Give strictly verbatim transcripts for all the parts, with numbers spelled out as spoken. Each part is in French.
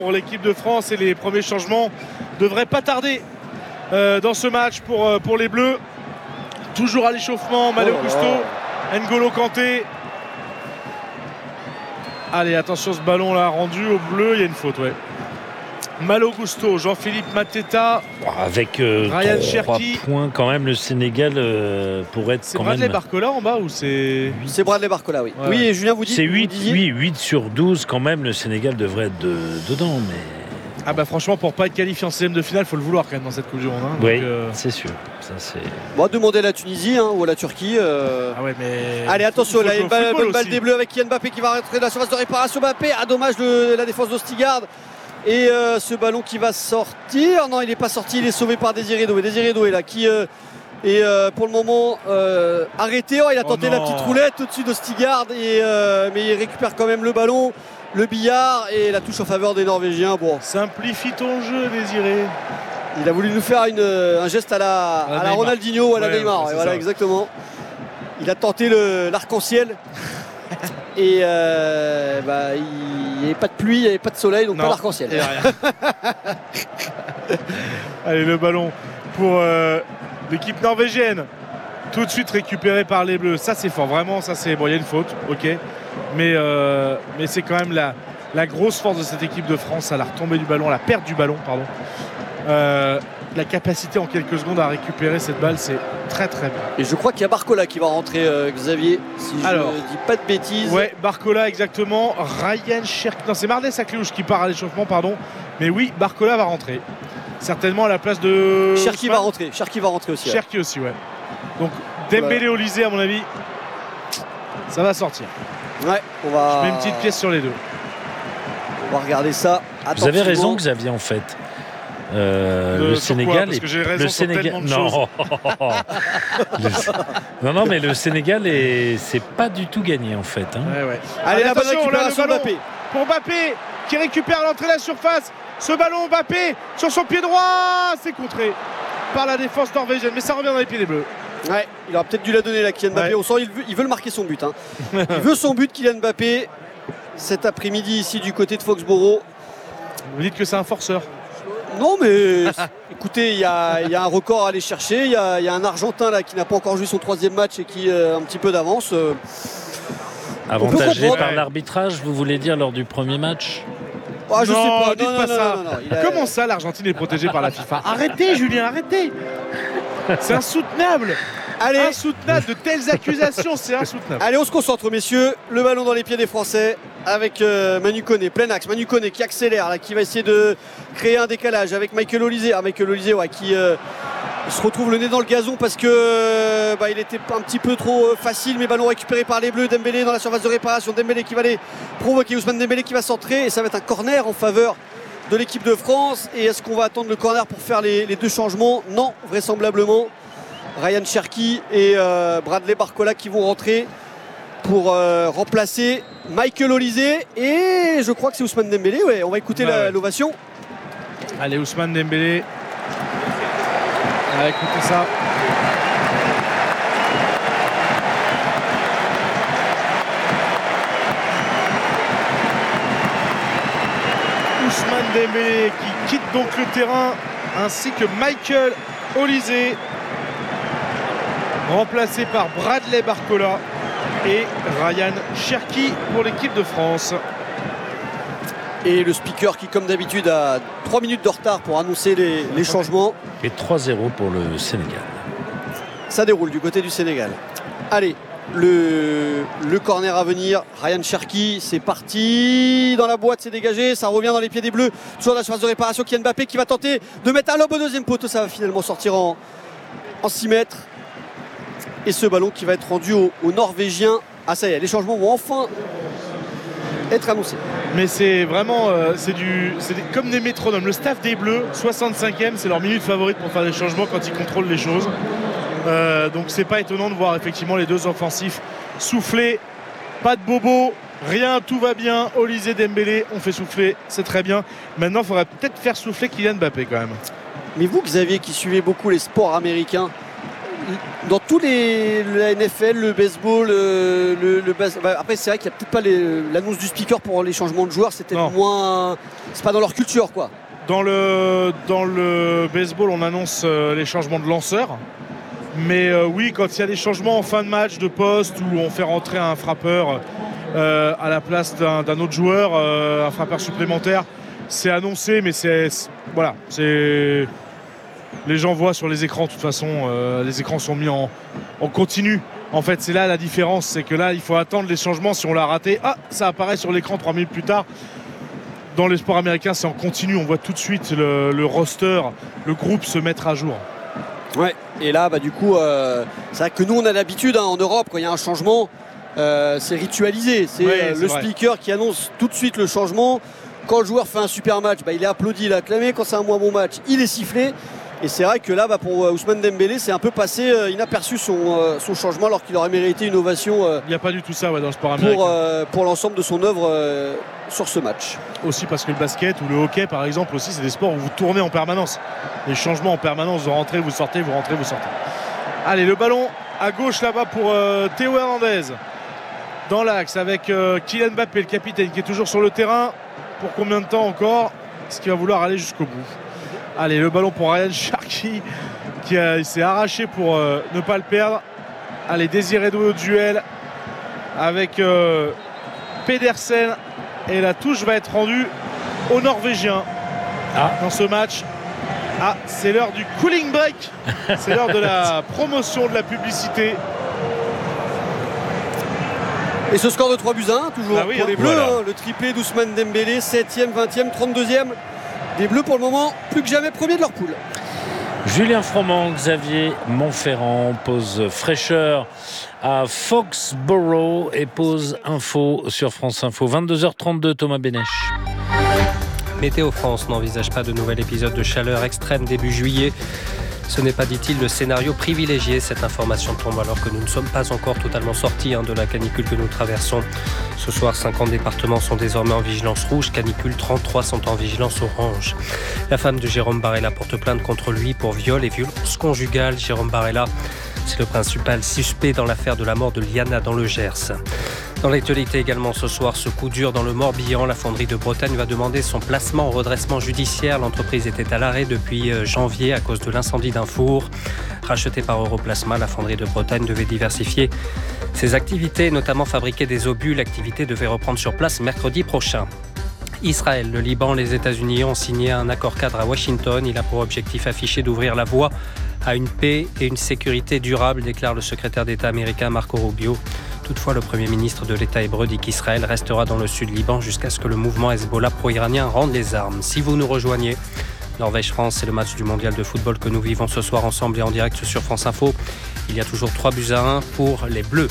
Pour l'équipe de France et les premiers changements devraient pas tarder euh, dans ce match pour, euh, pour les Bleus. Toujours à l'échauffement, Malo oh Gusto, N'Golo Kanté. Allez, attention, ce ballon là rendu au bleu, il y a une faute, ouais. Malo Gusto, Jean-Philippe Mateta, avec euh, Ryan trois Cherki. points quand même, le Sénégal euh, pourrait être C'est quand Bradley même... Barcola en bas ou c'est... C'est Bradley Barcola, oui. Ouais. Oui, et Julien, vous dites... C'est vous huit, disiez... oui, huit sur douze quand même, le Sénégal devrait être de, dedans, mais... Ah bah franchement, pour pas être qualifié en seizième de finale, il faut le vouloir quand même dans cette Coupe du Monde. Hein. Oui, Donc, euh... c'est sûr. Ça, c'est... Bon, demandez à la Tunisie hein, ou à la Turquie. Euh... Ah ouais, mais... Allez, attention, là, il y a une balle, bonne balle aussi. des Bleus avec Kylian Mbappé qui va rentrer de la surface de réparation. Mbappé, ah dommage, le, la défense d'Ostigard. Et euh, ce ballon qui va sortir. Non, il n'est pas sorti, il est sauvé par Désiré Doué. Désiré Doué, là, qui euh, est euh, pour le moment euh, arrêté. Oh, il a tenté oh la petite roulette au-dessus d'Ostigard. Et, euh, mais il récupère quand même le ballon. Le billard et la touche en faveur des Norvégiens. Bon. Simplifie ton jeu, Désiré. Il a voulu nous faire une, un geste à la, à la, la Ronaldinho ou à la ouais, Neymar. ouais, Et voilà, ça. exactement. Il a tenté le, l'arc-en-ciel. Et euh, bah, il n'y avait pas de pluie, il n'y avait pas de soleil, donc Non, pas d'arc-en-ciel. et rien. Allez, le ballon pour euh, l'équipe norvégienne. Tout de suite récupéré par les Bleus. Ça, c'est fort. Vraiment, ça, c'est... Bon, il y a une faute, ok. Mais, euh, mais c'est quand même la, la grosse force de cette équipe de France à la retombée du ballon, à la perte du ballon, pardon. Euh, la capacité en quelques secondes à récupérer cette balle, c'est très très bien. Et je crois qu'il y a Barcola qui va rentrer, euh, Xavier, si je Alors, ne dis pas de bêtises. Ouais, Barcola exactement. Ryan Cherki. Non, c'est Mardès Saklouche qui part à l'échauffement, pardon. Mais oui, Barcola va rentrer. Certainement à la place de. Cherki va rentrer. Cherki va rentrer aussi. Ouais. Cherki aussi, ouais. Donc Dembélé au Olysée, à mon avis, ça va sortir. Ouais, on va. Je mets une petite pièce sur les deux. On va regarder ça. Vous avez raison, Xavier, en fait. Euh, De, le sur Sénégal quoi Parce que j'ai raison le sur Sénégal tellement de non. choses. le... non non mais le Sénégal est c'est pas du tout gagné en fait hein. Ouais, ouais. Allez, Allez, la bonne attention, là, le récupération ballon Mbappé. pour Mbappé qui récupère l'entrée de la surface. Ce ballon Mbappé sur son pied droit, c'est contré par la défense norvégienne, mais ça revient dans les pieds des Bleus. Ouais, il aurait peut-être dû la donner là, Kylian Mbappé. Ouais. On sent il veut, il veut le marquer son but. Hein. Il veut son but, Kylian Mbappé, cet après-midi ici du côté de Foxborough. Vous dites que c'est un forceur. Non, mais écoutez, il y, y a un record à aller chercher. Il y, y a un Argentin là qui n'a pas encore joué son troisième match et qui a un petit peu d'avance. Euh, Avantagé par Ouais. l'arbitrage, vous voulez dire lors du premier match? Ah, je non, sais pas. dites Non, pas non, ça. non, non, non, il a- Comment ça, l'Argentine est protégée par la FIFA? Arrêtez, Julien, arrêtez. C'est insoutenable. Allez, Insoutenable, de telles accusations, c'est insoutenable. allez, on se concentre, messieurs. Le ballon dans les pieds des Français avec euh, Manu Koné, plein axe. Manu Koné qui accélère, là, qui va essayer de créer un décalage avec Michael Olysée. Ah, Michael Olysée, ouais, qui euh, se retrouve le nez dans le gazon parce que euh, bah, il était un petit peu trop euh, facile, mais ballon récupéré par les Bleus. Dembélé dans la surface de réparation. Dembélé qui va les provoquer. Ousmane Dembélé qui va centrer et ça va être un corner en faveur de l'équipe de France. Et est-ce qu'on va attendre le corner pour faire les, les deux changements? Non, vraisemblablement. Ryan Cherki et euh, Bradley Barcola qui vont rentrer pour euh, remplacer Michael Olysée et je crois que c'est Ousmane Dembélé. Ouais, on va écouter Bah la- ouais. l'ovation. Allez, Ousmane Dembélé. Allez, écoutez ça. Ousmane Dembélé qui quitte donc le terrain ainsi que Michael Olysée, remplacé par Bradley Barcola et Ryan Cherki pour l'équipe de France. Et le speaker qui, comme d'habitude, a trois minutes de retard pour annoncer les, les changements. Et trois zéro pour le Sénégal. Ça déroule du côté du Sénégal. Allez, le, le corner à venir. Ryan Cherki, c'est parti. Dans la boîte, c'est dégagé. Ça revient dans les pieds des Bleus. Toujours la surface de réparation. Kylian Mbappé qui va tenter de mettre un lob au deuxième poteau. Ça va finalement sortir en, en six mètres. Et ce ballon qui va être rendu aux au Norvégiens. Ah, ça y est, les changements vont enfin être annoncés. Mais c'est vraiment euh, c'est du, c'est des- comme des métronomes. Le staff des Bleus, soixante-cinquième, c'est leur minute favorite pour faire des changements quand ils contrôlent les choses. Euh, donc c'est pas étonnant de voir effectivement les deux offensifs souffler. Pas de bobo, rien, tout va bien. Olysée, Dembélé, on fait souffler, c'est très bien. Maintenant, il faudrait peut-être faire souffler Kylian Mbappé quand même. Mais vous, Xavier, qui suivez beaucoup les sports américains, dans tous les la N F L, le baseball, le, le, le base... bah, après c'est vrai qu'il n'y a peut-être pas les, l'annonce du speaker pour les changements de joueurs, c'était moins, c'est pas dans leur culture quoi. Dans le dans le baseball, on annonce euh, les changements de lanceurs, mais euh, oui, quand il y a des changements en fin de match de poste où on fait rentrer un frappeur euh, à la place d'un, d'un autre joueur, euh, un frappeur supplémentaire, c'est annoncé, mais c'est, c'est voilà, c'est les gens voient sur les écrans, de toute façon, euh, les écrans sont mis en, en continu. En fait, c'est là la différence, c'est que là, il faut attendre les changements. Si on l'a raté, ah, ça apparaît sur l'écran trois minutes plus tard. Dans les sports américains, c'est en continu. On voit tout de suite le, le roster, le groupe se mettre à jour. Ouais, et là, bah, du coup, euh, c'est vrai que nous, on a l'habitude hein, en Europe, quand il y a un changement, euh, c'est ritualisé. C'est ouais, euh, c'est le vrai. speaker qui annonce tout de suite le changement. Quand le joueur fait un super match, bah, il est applaudi, il est acclamé. Quand c'est un moins bon match, il est sifflé. Et c'est vrai que là, bah, pour euh, Ousmane Dembélé, c'est un peu passé euh, inaperçu son, euh, son changement, alors qu'il aurait mérité une ovation euh, Il n'y a pas du tout ça ouais, dans le sport américain. pour, euh, pour l'ensemble de son œuvre euh, sur ce match. Aussi parce que le basket ou le hockey, par exemple, aussi, c'est des sports où vous tournez en permanence. Les changements en permanence, vous rentrez, vous sortez, vous rentrez, vous sortez. Allez, le ballon à gauche là-bas pour euh, Théo Hernandez. Dans l'axe avec euh, Kylian Mbappé, le capitaine, qui est toujours sur le terrain. Pour combien de temps encore ? Est-ce qu'il va vouloir aller jusqu'au bout ? Allez, le ballon pour Ryan Cherki qui a, il s'est arraché pour euh, ne pas le perdre. Allez, Désiré Doué au duel avec euh, Pedersen. Et la touche va être rendue aux Norvégiens ah. dans ce match. Ah, c'est l'heure du cooling break. C'est l'heure de la promotion, de la publicité. Et ce score de trois buts à un, toujours ah oui, pour les Bleus. voilà. Hein, le triplé d'Ousmane Dembélé, septième, vingtième, trente-deuxième. Des Bleus pour le moment plus que jamais premiers de leur poule. Julien Froment, Xavier Montferrand pose fraîcheur à Foxborough et pose info sur France Info. vingt-deux heures trente-deux, Thomas Bénèche. Météo France n'envisage pas de nouvel épisode de chaleur extrême début juillet. Ce n'est pas, dit-il, le scénario privilégié. Cette information tombe alors que nous ne sommes pas encore totalement sortis hein, de la canicule que nous traversons. Ce soir, cinquante départements sont désormais en vigilance rouge. Canicule, trente-trois sont en vigilance orange. La femme de Jérôme Barella porte plainte contre lui pour viol et violence conjugale. Jérôme Barella, c'est le principal suspect dans l'affaire de la mort de Liana dans le Gers. Dans l'actualité également ce soir, ce coup dur dans le Morbihan. La fonderie de Bretagne va demander son placement au redressement judiciaire. L'entreprise était à l'arrêt depuis janvier à cause de l'incendie d'un four. Rachetée par Europlasma, la fonderie de Bretagne devait diversifier ses activités, notamment fabriquer des obus. L'activité devait reprendre sur place mercredi prochain. Israël, le Liban, les États-Unis ont signé un accord cadre à Washington. Il a pour objectif affiché d'ouvrir la voie à une paix et une sécurité durable, déclare le secrétaire d'État américain Marco Rubio. Toutefois, le Premier ministre de l'État hébreu dit qu'Israël restera dans le sud Liban jusqu'à ce que le mouvement Hezbollah pro-iranien rende les armes. Si vous nous rejoignez, Norvège-France, c'est le match du mondial de football que nous vivons ce soir ensemble et en direct sur France Info. Il y a toujours trois buts à un pour les Bleus.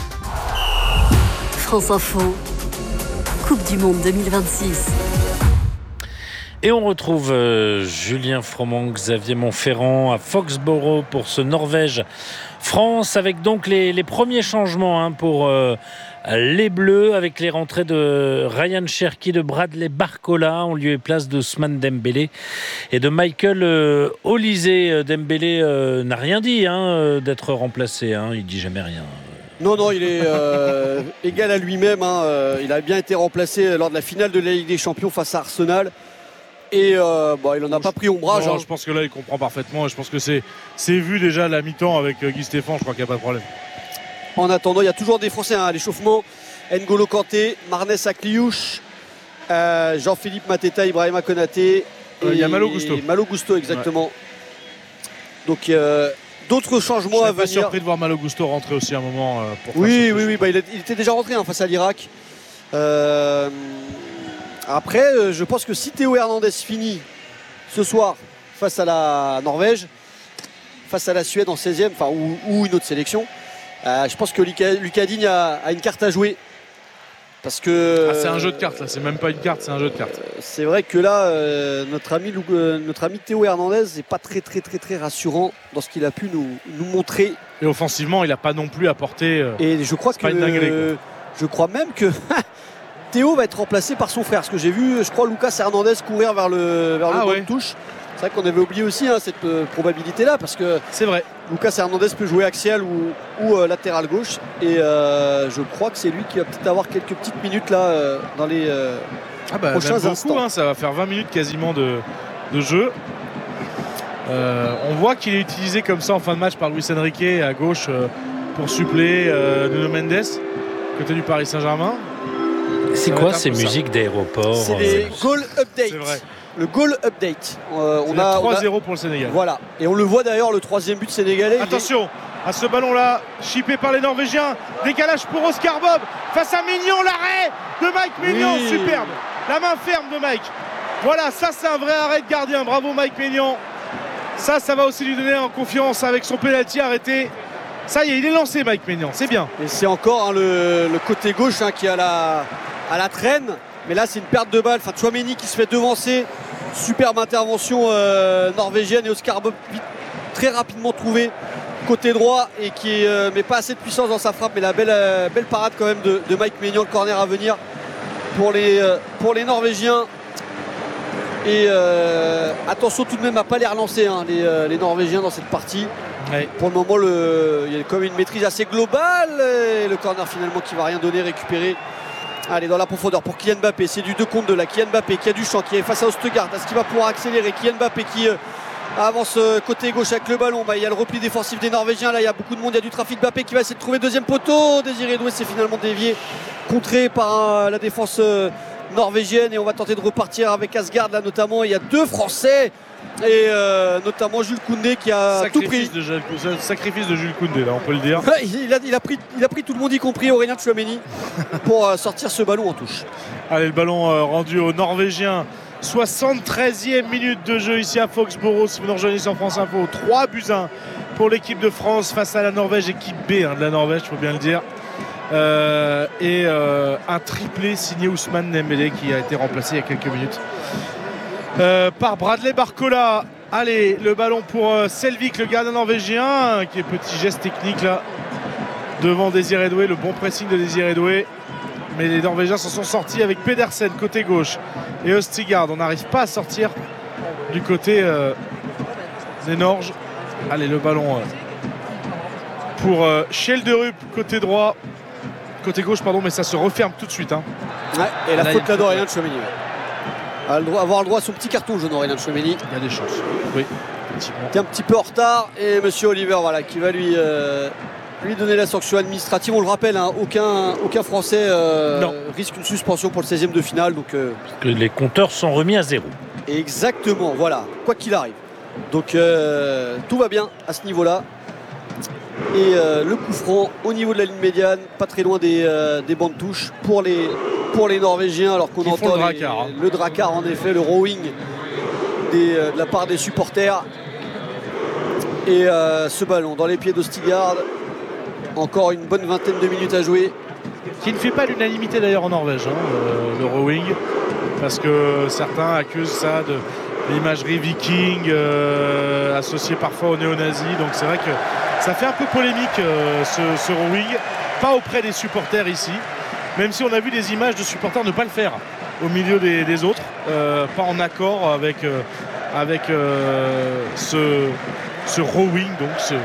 France Info, Coupe du Monde deux mille vingt-six. Et on retrouve euh, Julien Froment, Xavier Montferrand à Foxborough pour ce Norvège-France, avec donc les, les premiers changements hein, pour euh, les Bleus, avec les rentrées de Ryan Cherki, de Bradley Barcola en lieu et place d'Ousmane Dembélé et de Michael euh, Olise. Dembélé euh, n'a rien dit hein, d'être remplacé, hein, il dit jamais rien. Non, non, il est euh, égal à lui-même. Hein, euh, il a bien été remplacé lors de la finale de la Ligue des Champions face à Arsenal. Et euh, bon, il n'en a pas pris ombrage. Non, hein. Je pense que là, il comprend parfaitement. Je pense que c'est, c'est vu déjà à la mi-temps avec Guy Stéphane. Je crois qu'il n'y a pas de problème. En attendant, il y a toujours des Français hein, à l'échauffement. N'Golo Kanté, Marnes Akliouche, euh, Jean-Philippe Mateta, Ibrahima Konaté. Il euh, y a Malo Gusto. Malo Gusto, exactement. Ouais. Donc, euh, d'autres changements à venir. Je suis pas surpris de voir Malo Gusto rentrer aussi à un moment. Euh, pour oui, oui, oui, bah, il, a, il était déjà rentré hein, face à l'Irak. Euh, après, euh, je pense que si Théo Hernandez finit ce soir face à la Norvège, face à la Suède en seizième, enfin, ou, ou une autre sélection, euh, je pense que Lucas, Lucas Digne a, a une carte à jouer. Parce que. Ah, c'est un jeu de cartes, là. C'est même pas une carte, c'est un jeu de cartes. Euh, c'est vrai que là, euh, notre, ami, euh, notre ami Théo Hernandez n'est pas très, très, très, très rassurant dans ce qu'il a pu nous, nous montrer. Et offensivement, il n'a pas non plus apporté. Euh, Et je crois que. Dinguerie, euh, je crois même que. Théo va être remplacé par son frère. Ce que j'ai vu, je crois, Lucas Hernandez courir vers le, vers le ah banc ouais. de touche. C'est vrai qu'on avait oublié aussi hein, cette euh, probabilité-là parce que C'est vrai. Lucas Hernandez peut jouer axial ou, ou euh, latéral gauche et euh, je crois que c'est lui qui va peut-être avoir quelques petites minutes là euh, dans les euh, Ah bah, prochains même beaucoup, instants. hein, ça va faire vingt minutes quasiment de, de jeu. Euh, on voit qu'il est utilisé comme ça en fin de match par Luis Enrique à gauche euh, pour suppléer euh, Nuno Mendes, côté du Paris Saint-Germain. C'est Ça va quoi être un ces peu ça. musiques d'aéroport C'est euh, les goal updates. C'est vrai. Le goal update. Euh, On on a, on a- trois zéro pour le Sénégal. Voilà. Et on le voit d'ailleurs, le troisième but sénégalais. il est- Attention à ce ballon-là, chippé par les Norvégiens. Décalage pour Oscar Bob face à Mignon, l'arrêt de Mike Mignon, Oui. superbe. La main ferme de Mike. Voilà, ça c'est un vrai arrêt de gardien. Bravo Mike Mignon. Ça, ça va aussi lui donner en confiance avec son pénalty arrêté. Ça y est, il est lancé Mike Mignon, c'est bien. Et c'est encore hein, le, le côté gauche hein, qui est à la, à la traîne. Mais là, c'est une perte de balle. Enfin, Tchouaméni qui se fait devancer. Superbe intervention euh, norvégienne et Oscar Bob vite- très rapidement trouvé côté droit et qui euh, met pas assez de puissance dans sa frappe. Mais la belle, euh, belle parade quand même de, de Mike Mignon, le corner à venir pour les, euh, pour les Norvégiens. Et euh, attention tout de même à pas les relancer hein, les, euh, les Norvégiens dans cette partie. Ouais. Pour le moment, le, il y a quand même une maîtrise assez globale. Et le corner finalement qui va rien donner, récupéré. Allez, dans la profondeur pour Kylian Mbappé. C'est du deux contre deux là. Kylian Mbappé qui a du champ, qui est face à Ostergaard. Est-ce qu'il va pouvoir accélérer? Kylian Mbappé qui euh, avance euh, côté gauche avec le ballon. Bah, il y a le repli défensif des Norvégiens. Là, il y a beaucoup de monde. Il y a du trafic. Mbappé qui va essayer de trouver deuxième poteau. Désiré Doué, c'est finalement dévié, contré par euh, la défense euh, norvégienne. Et on va tenter de repartir avec Asgard là notamment. Il y a deux Français. Et euh, notamment Jules Koundé qui a tout pris. Sacrifice de, Jules- sacrifice de Jules Koundé, là, on peut le dire. Ouais, il, a, il a pris, il a pris tout le monde, y compris Aurélien Tchouaméni, pour euh, sortir ce ballon en touche. Allez, le ballon euh, rendu aux Norvégiens. soixante-treizième minute de jeu ici à Foxborough. Si vous nous rejoignez sur France Info, trois buts à un pour l'équipe de France face à la Norvège, équipe B hein, de la Norvège, il faut bien le dire. Euh, et euh, un triplé signé Ousmane Dembélé qui a été remplacé il y a quelques minutes euh, par Bradley Barcola. Allez, le ballon pour euh, Selvik, le gardien norvégien, qui est petit geste technique là devant Désiré Doué, le bon pressing de Désiré Doué. Mais les Norvégiens s'en sont sortis avec Pedersen côté gauche et Østigard. On n'arrive pas à sortir du côté euh, des Norges. Allez, le ballon euh, pour euh, Schelderup côté droit, côté gauche pardon, mais ça se referme tout de suite. Hein. Ouais, et la Là, faute il y a là une d'Aurélien Tchouaméni. Ouais. A le droit- avoir le droit à son petit carton jaune Aurélien Tchouaméni. Il y a des chances. Oui, effectivement. Qui est un petit peu en retard. Et monsieur Oliver, voilà, qui va lui, euh, lui donner la sanction administrative. On le rappelle, hein, aucun, aucun Français euh, Non. risque une suspension pour le seizième de finale. Donc, euh, que les compteurs sont remis à zéro. exactement, voilà, quoi qu'il arrive. Donc euh, tout va bien à ce niveau-là. Et euh, le coup franc au niveau de la ligne médiane, pas très loin des, euh, des bancs de touche pour les, pour les Norvégiens, alors qu'on Qui font entend le les- dracard, hein. le dracard, en effet, le rowing des, euh, de la part des supporters. Et euh, ce ballon dans les pieds d'Østigard, encore une bonne vingtaine de minutes à jouer. Qui ne fait pas l'unanimité d'ailleurs en Norvège, hein, euh, le rowing, parce que certains accusent ça de l'imagerie viking euh, associée parfois aux néo-nazis. Donc c'est vrai que ça fait un peu polémique euh, ce, ce rowing, pas auprès des supporters ici, même si on a vu des images de supporters ne pas le faire au milieu des, des autres, euh, pas en accord avec, euh, avec euh, ce, ce rowing, donc ce,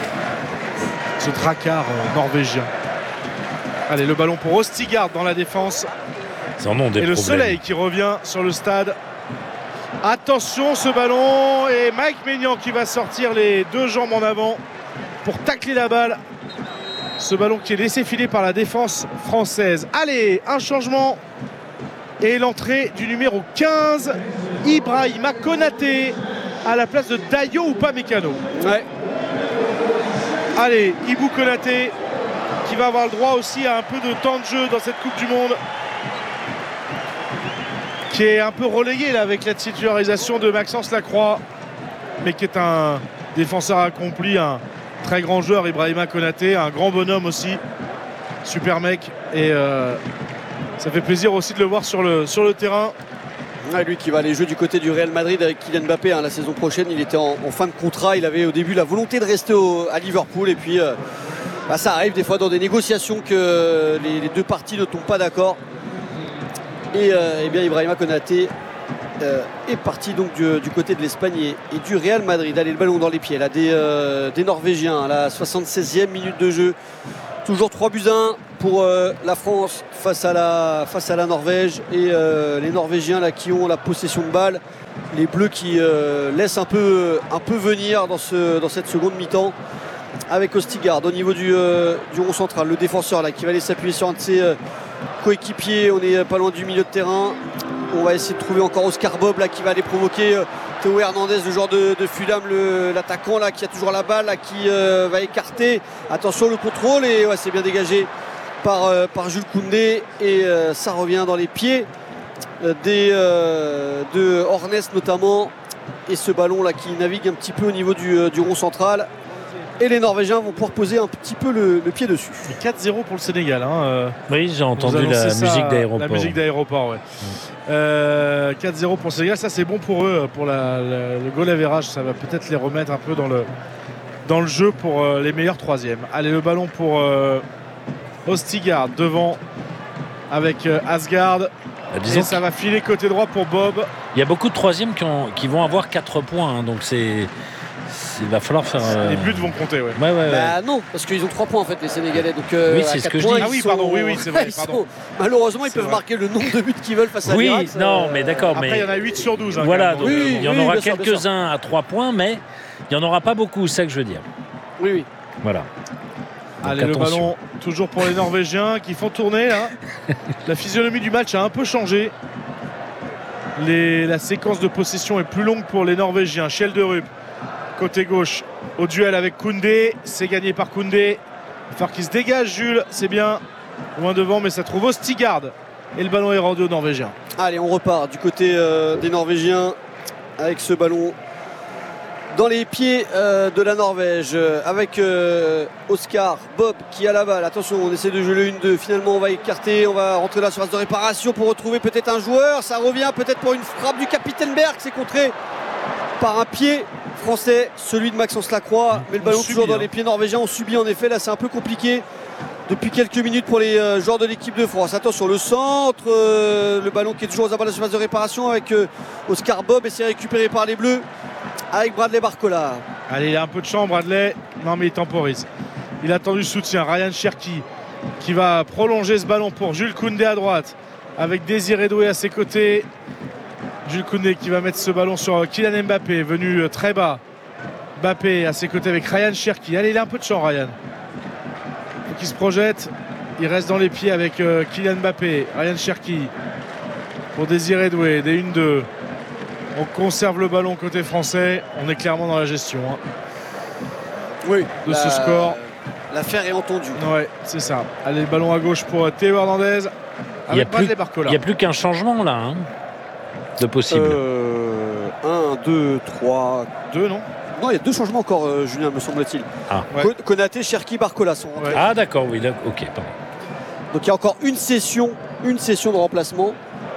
ce dracard euh, norvégien. Allez, le ballon pour Østigard dans la défense. Ils en ont des Et le problèmes. soleil qui revient sur le stade. Attention ce ballon. Et Mike Maignan qui va sortir les deux jambes en avant pour tacler la balle. Ce ballon qui est laissé filer par la défense française. Allez, un changement. Et l'entrée du numéro quinze, Ibrahima Konaté, à la place de Dayo Upamecano. Ouais. Allez, Ibou Konaté qui va avoir le droit aussi à un peu de temps de jeu dans cette Coupe du Monde, qui est un peu relayé là avec la titularisation de Maxence Lacroix, mais qui est un défenseur accompli, un très grand joueur, Ibrahima Konaté, un grand bonhomme aussi, super mec, et euh, ça fait plaisir aussi de le voir sur le, sur le terrain. Ouais, lui qui va aller jouer du côté du Real Madrid avec Kylian Mbappé hein, la saison prochaine. Il était en, en fin de contrat, il avait au début la volonté de rester au, à Liverpool, et puis euh, bah, ça arrive des fois dans des négociations que les, les deux parties ne tombent pas d'accord. Et, euh, et bien Ibrahima Konaté euh, est parti donc du, du côté de l'Espagne et, et du Real Madrid. Allez, le ballon dans les pieds là, des, euh, des Norvégiens à la soixante-seizième minute de jeu. Toujours trois buts à un pour euh, la France face à la, face à la Norvège. Et euh, les Norvégiens là, qui ont la possession de balle. Les Bleus qui euh, laissent un peu, un peu venir dans, ce, dans cette seconde mi-temps. Avec Østigard au niveau du, euh, du rond central. Le défenseur là, qui va aller s'appuyer sur un de ses euh, coéquipiers. On est pas loin du milieu de terrain. On va essayer de trouver encore Oscar Bob là, qui va aller provoquer euh, Théo Hernandez, le joueur de, de Fulham, le, l'attaquant là, qui a toujours la balle, là, qui euh, va écarter. Attention le contrôle et ouais, c'est bien dégagé par, euh, par Jules Koundé et euh, ça revient dans les pieds euh, des, euh, de Hornes notamment. Et ce ballon là qui navigue un petit peu au niveau du, euh, du rond central. Et les Norvégiens vont pouvoir poser un petit peu le, le pied dessus. quatre zéro pour le Sénégal. Hein, euh, oui, j'ai entendu la ça, musique d'aéroport. La musique d'aéroport, ouais. Mmh. Euh, quatre zéro pour le Sénégal, ça c'est bon pour eux, pour la, la, le goal average. Ça va peut-être les remettre un peu dans le, dans le jeu pour euh, les meilleurs troisièmes. Allez, le ballon pour euh, Østigard devant avec euh, Asgard. Bah, et ça va filer côté droit pour Bob. Il y a beaucoup de troisièmes qui, ont, qui vont avoir quatre points, hein, donc c'est... il va falloir faire. Euh... Les buts vont compter, ouais. ouais, ouais bah ouais. non, parce qu'ils ont trois points en fait, les Sénégalais. Donc, euh, oui, c'est ce que points, je dis. Ah oui, sont... pardon, oui, oui, c'est vrai. Pardon. sont... Malheureusement, ils c'est peuvent vrai. marquer le nombre de buts qu'ils veulent face à oui, l'Irak. Oui, non, mais d'accord. Après, mais... il y en a huit sur douze. Hein, voilà, donc oui, il y en oui, aura sûr, quelques-uns à trois points, mais il n'y en aura pas beaucoup, c'est ça que je veux dire. Oui, oui. Voilà. Donc, allez, attention. le ballon toujours pour les Norvégiens qui font tourner là. La physionomie du match a un peu changé. Les... La séquence de possession est plus longue pour les Norvégiens. Schjelderup, côté gauche, au duel avec Koundé. C'est gagné par Koundé. Il va falloir qu'il se dégage, Jules. C'est bien. Loin devant, mais ça trouve Østigard. Et le ballon est rendu aux Norvégiens. Allez, on repart du côté euh, des Norvégiens avec ce ballon dans les pieds euh, de la Norvège euh, avec euh, Oscar Bob qui a la balle. Attention, on essaie de jouer le un deux. Finalement, on va écarter, on va rentrer dans la surface de réparation pour retrouver peut-être un joueur. Ça revient peut-être pour une frappe du capitaine Berg. C'est contré par un pied français, celui de Maxence Lacroix. Mais le ballon subit, toujours dans hein. les pieds norvégiens. On subit en effet. Là, c'est un peu compliqué depuis quelques minutes pour les euh, joueurs de l'équipe de France. Attention, le centre, euh, le ballon qui est toujours aux abords de la surface de réparation avec euh, Oscar Bob et c'est récupéré par les Bleus avec Bradley Barcola. Allez, il a un peu de champ, Bradley. Non, mais il temporise. Il a tendu le soutien. Ryan Cherki qui va prolonger ce ballon pour Jules Koundé à droite avec Désiré Doué à ses côtés. Jules Koundé qui va mettre ce ballon sur Kylian Mbappé, venu très bas. Mbappé à ses côtés avec Ryan Cherki. Allez, il a un peu de champ, Ryan. Il faut qu'il se projette. Il reste dans les pieds avec euh, Kylian Mbappé. Ryan Cherki pour Désiré Doué. Des un deux. On conserve le ballon côté français. On est clairement dans la gestion hein, Oui, de la... ce score. L'affaire est entendue. Ouais, c'est ça. Allez, le ballon à gauche pour Théo Hernandez. Il n'y a, plus... plus qu'un changement là, hein, de possible. Euh, un, deux, trois. Deux, non Non, il y a deux changements encore, euh, Julien, me semble-t-il. Ah. Ouais. Konaté, Cherki, Barcola sont rentrés. Ouais. Ah, d'accord, oui, là, ok, pardon. Donc il y a encore une session, une session de remplacement.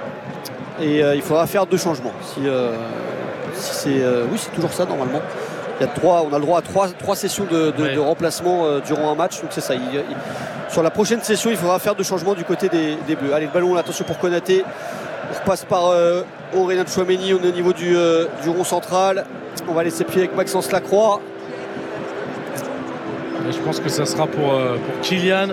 Et euh, il faudra faire deux changements. Si, euh, si c'est, euh, oui, c'est toujours ça normalement. Il y a trois, on a le droit à trois, trois sessions de, de, ouais. de remplacement euh, durant un match. Donc c'est ça. Il, il, sur la prochaine session, il faudra faire deux changements du côté des, des Bleus. Allez, le ballon, là, attention pour Konaté. On repasse par euh, Aurélien Tchouaméni. On est au niveau du, euh, du rond central. On va laisser pied avec Maxence Lacroix. Et je pense que ça sera pour, euh, pour Kylian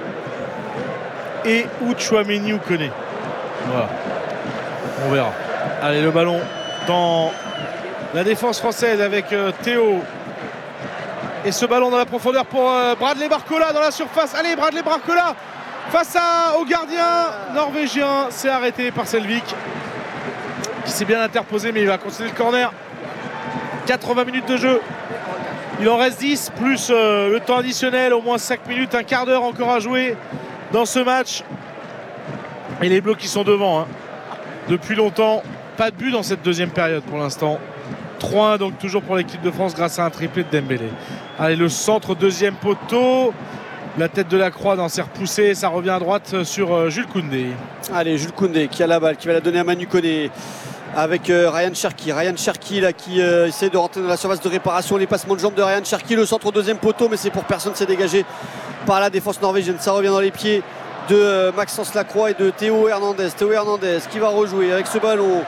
et ou Tchouaméni ou Koné. Voilà. On verra. Allez, le ballon dans la défense française avec euh, Théo. Et ce ballon dans la profondeur pour euh, Bradley Barcola dans la surface. Allez, Bradley Barcola face à, au gardien norvégien. C'est arrêté par Selvik qui s'est bien interposé, mais il va continuer le corner. quatre-vingts minutes de jeu. Il en reste dix, plus euh, le temps additionnel, au moins cinq minutes, un quart d'heure encore à jouer dans ce match. Et les Bleus qui sont devant. Hein. Depuis longtemps, pas de but dans cette deuxième période pour l'instant. trois un donc toujours pour l'équipe de France grâce à un triplé de Dembélé. Allez, le centre, deuxième poteau. La tête de la croix dans ses repoussés. Ça revient à droite sur euh, Jules Koundé. Allez, Jules Koundé qui a la balle, qui va la donner à Manu Koné. Avec euh, Ryan Cherki. Ryan Cherki là, qui euh, essaie de rentrer dans la surface de réparation. Les passements de jambes de Ryan Cherki. Le centre au deuxième poteau, mais c'est pour personne. C'est dégagé par la défense norvégienne. Ça revient dans les pieds de euh, Maxence Lacroix et de Théo Hernandez. Théo Hernandez qui va rejouer avec ce ballon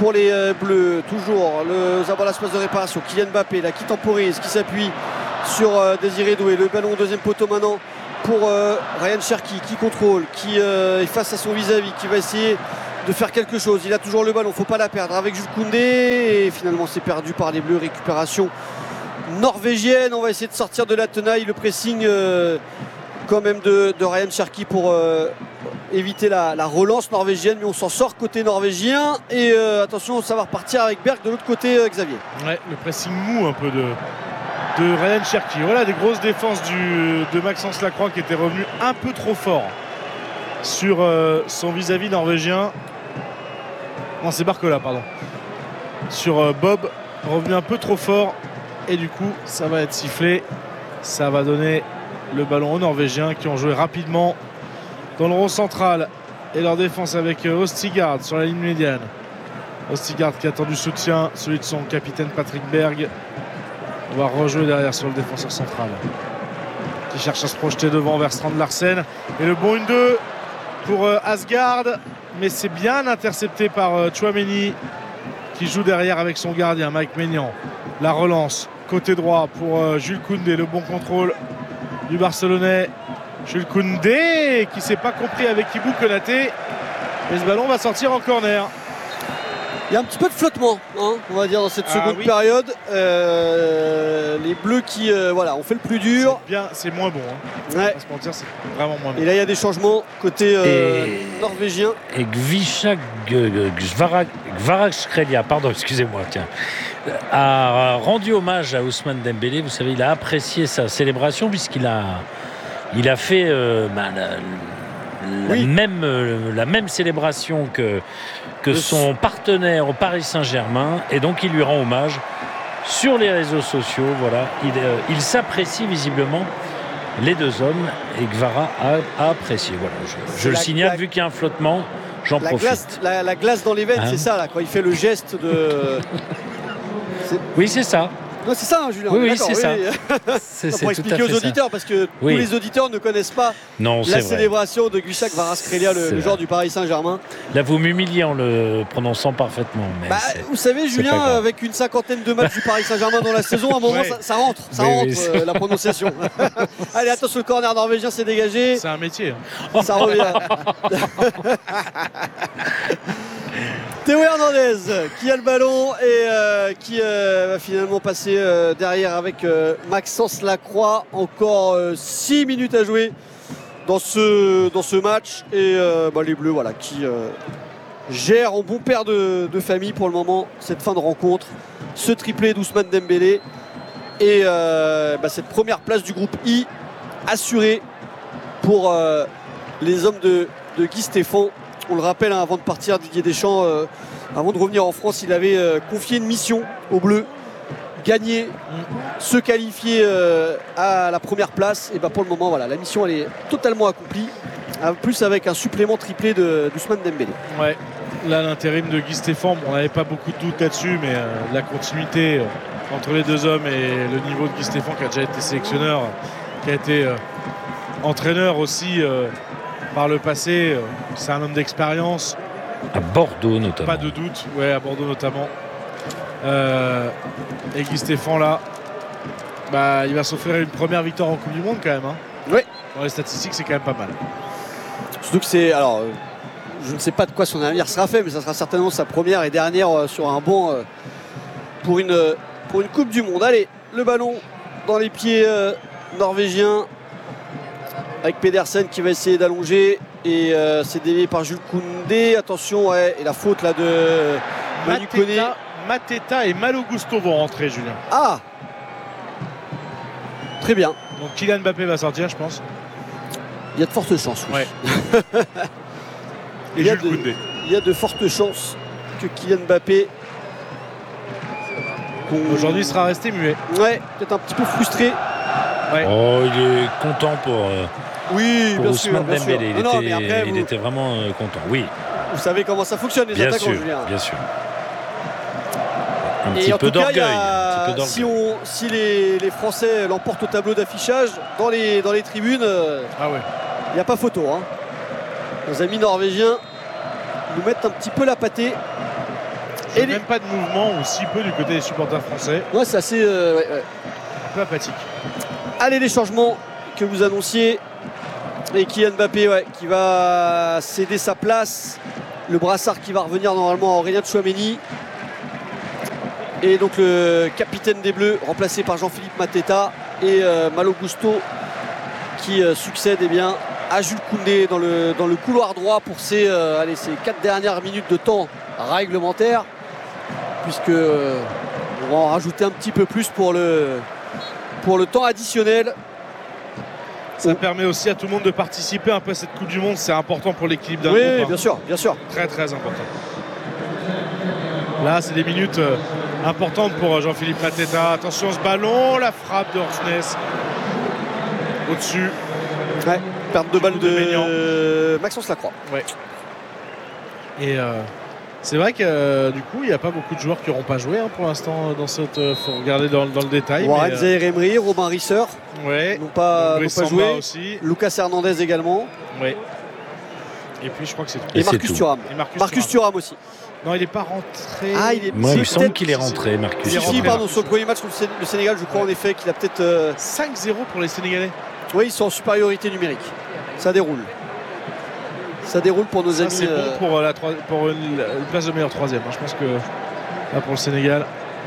pour les euh, Bleus. Toujours le Zabala, l'espace de réparation. Kylian Mbappé là qui temporise, qui s'appuie sur euh, Désiré Doué. Le ballon au deuxième poteau maintenant pour euh, Ryan Cherki qui contrôle, qui euh, est face à son vis-à-vis, qui va essayer de faire quelque chose. Il a toujours le ballon, faut pas la perdre avec Jules Koundé et finalement c'est perdu par les Bleus. Récupération norvégienne. On va essayer de sortir de la tenaille, le pressing euh, quand même de, de Ryan Cherki pour euh, éviter la, la relance norvégienne, mais on s'en sort côté norvégien et euh, attention, ça va repartir avec Berg de l'autre côté. euh, Xavier. Ouais, le pressing mou un peu de, de Ryan Cherki. Voilà des grosses défenses du, de Maxence Lacroix qui était revenu un peu trop fort sur euh, son vis-à-vis norvégien. Non, c'est Barcola, pardon. Sur euh, Bob, revenu un peu trop fort. Et du coup, ça va être sifflé. Ça va donner le ballon aux Norvégiens qui ont joué rapidement dans le rond central. Et leur défense avec euh, Ostigard sur la ligne médiane. Ostigard qui attend du soutien, celui de son capitaine Patrick Berg. On va rejouer derrière sur le défenseur central, qui cherche à se projeter devant vers Strand Larsen. Et le bon un deux pour euh, Asgard. Mais c'est bien intercepté par euh, Tchouaméni qui joue derrière avec son gardien Mike Maignan. La relance côté droit pour euh, Jules Koundé, le bon contrôle du Barcelonais. Jules Koundé qui ne s'est pas compris avec Ibou Konaté et ce ballon va sortir en corner. Il y a un petit peu de flottement, hein, on va dire, dans cette Ah, seconde oui. période. Euh, les Bleus qui euh, voilà, ont fait le plus dur. C'est bien, c'est moins bon, hein. Ouais. On va se mentir, c'est vraiment moins bon. Et là il y a des changements côté euh, Et- norvégien. Et Gvisha Gvarakskrelia, pardon, excusez-moi, tiens, a rendu hommage à Ousmane Dembélé. Vous savez, il a apprécié sa célébration puisqu'il a, il a fait euh, bah, la, la Oui. même, euh, la même célébration que, que Le- son partenaire au Paris Saint-Germain. Et donc, il lui rend hommage sur les réseaux sociaux. Voilà, il, euh, il s'apprécie visiblement. Les deux hommes, et Gvara a, a apprécié. Voilà, je, je C'est le la- signale, la- vu qu'il y a un flottement, j'en La profite. glace, la, la glace dans les veines, Hein. c'est ça là, quand il fait le geste de. Oui, c'est ça. Non, c'est ça, hein, Julien. Oui, on est oui, d'accord, c'est ça. oui. C'est Non, c'est pour tout à expliquer fait aux ça. auditeurs, parce que Oui. tous les auditeurs ne connaissent pas Non, c'est la vrai. célébration de Gvisha Kvaratskhelia, le, C'est le vrai. joueur du Paris Saint-Germain. Là, vous m'humiliez en le prononçant parfaitement. Mais Bah, c'est- vous savez, pas Julien, grave. avec une cinquantaine de matchs du Paris Saint-Germain dans la saison, à un moment, Ouais. ça, ça rentre, ça Oui, rentre oui, euh, la prononciation. Allez, attention, le corner norvégien s'est dégagé. C'est un métier, hein. Ça revient. Théo Hernandez qui a le ballon et euh, qui euh, va finalement passer euh, derrière avec euh, Maxence Lacroix. Encore six minutes à jouer dans ce, dans ce match. Et euh, bah, les Bleus voilà, qui euh, gèrent en bon père de, de famille pour le moment cette fin de rencontre. Ce triplé d'Ousmane Dembélé. Et euh, bah, cette première place du groupe I assurée pour euh, les hommes de, de Guy Stéphane. On le rappelle, hein, avant de partir, Didier Deschamps, euh, avant de revenir en France, il avait euh, confié une mission aux Bleus, gagner, se qualifier euh, à la première place. Et bah, pour le moment, voilà, la mission elle est totalement accomplie, en plus avec un supplément triplé de d'Ousmane Dembélé. Ouais. Là, l'intérim de Guy Stéphane, on n'avait pas beaucoup de doutes là-dessus, mais euh, la continuité euh, entre les deux hommes et le niveau de Guy Stéphane, qui a déjà été sélectionneur, qui a été euh, entraîneur aussi euh, par le passé, euh, c'est un homme d'expérience, À Bordeaux, notamment. pas de doute, ouais, à Bordeaux notamment. Euh, et Guy Stéphane, là, bah, il va s'offrir une première victoire en Coupe du Monde quand même. Hein. Ouais. Dans les statistiques, c'est quand même pas mal. Surtout que c'est. Alors, euh, je ne sais pas de quoi son avenir sera fait, mais ça sera certainement sa première et dernière euh, sur un banc euh, pour, une, euh, pour une Coupe du Monde. Allez, le ballon dans les pieds euh, norvégiens avec Pedersen qui va essayer d'allonger et euh, c'est dévié par Jules Koundé. Attention, ouais, et la faute là de Manu Koné. Mateta, Mateta et Malo Gusto vont rentrer, Julien. Ah, très bien. Donc Kylian Mbappé va sortir, je pense. Il y a de fortes chances. Oui. Ouais. Et Il y a Jules de- Koundé. Il y a de fortes chances que Kylian Mbappé. qu'on- Aujourd'hui, il sera resté muet. Ouais, peut-être un petit peu frustré. Oh, il est content pour, euh, Oui, pour bien sûr. Ousmane Bien sûr. Dembélé. Il, Non, non, était, mais après, il vous, était vraiment euh, content. Oui, vous savez comment ça fonctionne les bien attaquants, sûr, Julien. bien sûr. Un Et petit en peu tout cas, il y d'orgueil. a- un petit peu si, d'orgueil. on, si les, les Français l'emportent au tableau d'affichage, dans les, dans les tribunes, euh, Ah ouais. il n'y a pas photo. Hein. Nos amis norvégiens nous mettent un petit peu la pâtée. Et les... même pas de mouvement ou si peu du côté des supporters français. Ouais, c'est assez euh, ouais, ouais. Un peu apathique. Allez, les changements que vous annonciez. Et Kylian Mbappé ouais, qui va céder sa place. Le brassard qui va revenir normalement à Aurélien Tchouaméni. Et donc le capitaine des Bleus remplacé par Jean-Philippe Mateta. Et euh, Malo Gusto qui euh, succède eh bien, à Jules Koundé dans le, dans le couloir droit pour ces, euh, allez, ces quatre dernières minutes de temps réglementaire. Puisque euh, on va en rajouter un petit peu plus pour le, pour le temps additionnel. Ça permet aussi à tout le monde de participer un peu à cette Coupe du Monde. C'est important pour l'équilibre d'un oui, groupe. Oui, hein. bien sûr, bien sûr. Très très important. Là, c'est des minutes euh, importantes pour euh, Jean-Philippe Mateta. Attention ce ballon, la frappe de Orsnes. Au-dessus. Ouais, perte de balle de, de Maxence Lacroix. Ouais. Et euh, c'est vrai que euh, du coup, il n'y a pas beaucoup de joueurs qui n'auront pas joué hein, pour l'instant. Dans cette, euh, faut regarder dans, dans le détail. Warren Zaïre-Emery, euh... Robin Risser ouais. n'ont pas, n'ont pas joué. Aussi. Lucas Hernandez également. Ouais. Et puis je crois que c'est tout. Et, Et Marcus Thuram. Et Marcus, Marcus Thuram aussi. Non, il n'est pas rentré. Ah, il est. Moi, il me semble qu'il est rentré, Marcus. Si, si, pardon, sur le premier match contre le Sénégal, je crois ouais. en effet qu'il a peut-être. Euh... cinq zéro pour les Sénégalais. Oui, ils sont en supériorité numérique. Ça déroule. Ça déroule pour nos ça, amis. C'est euh... bon pour, la, pour une, une place de meilleur troisième. Je pense que là, pour le Sénégal.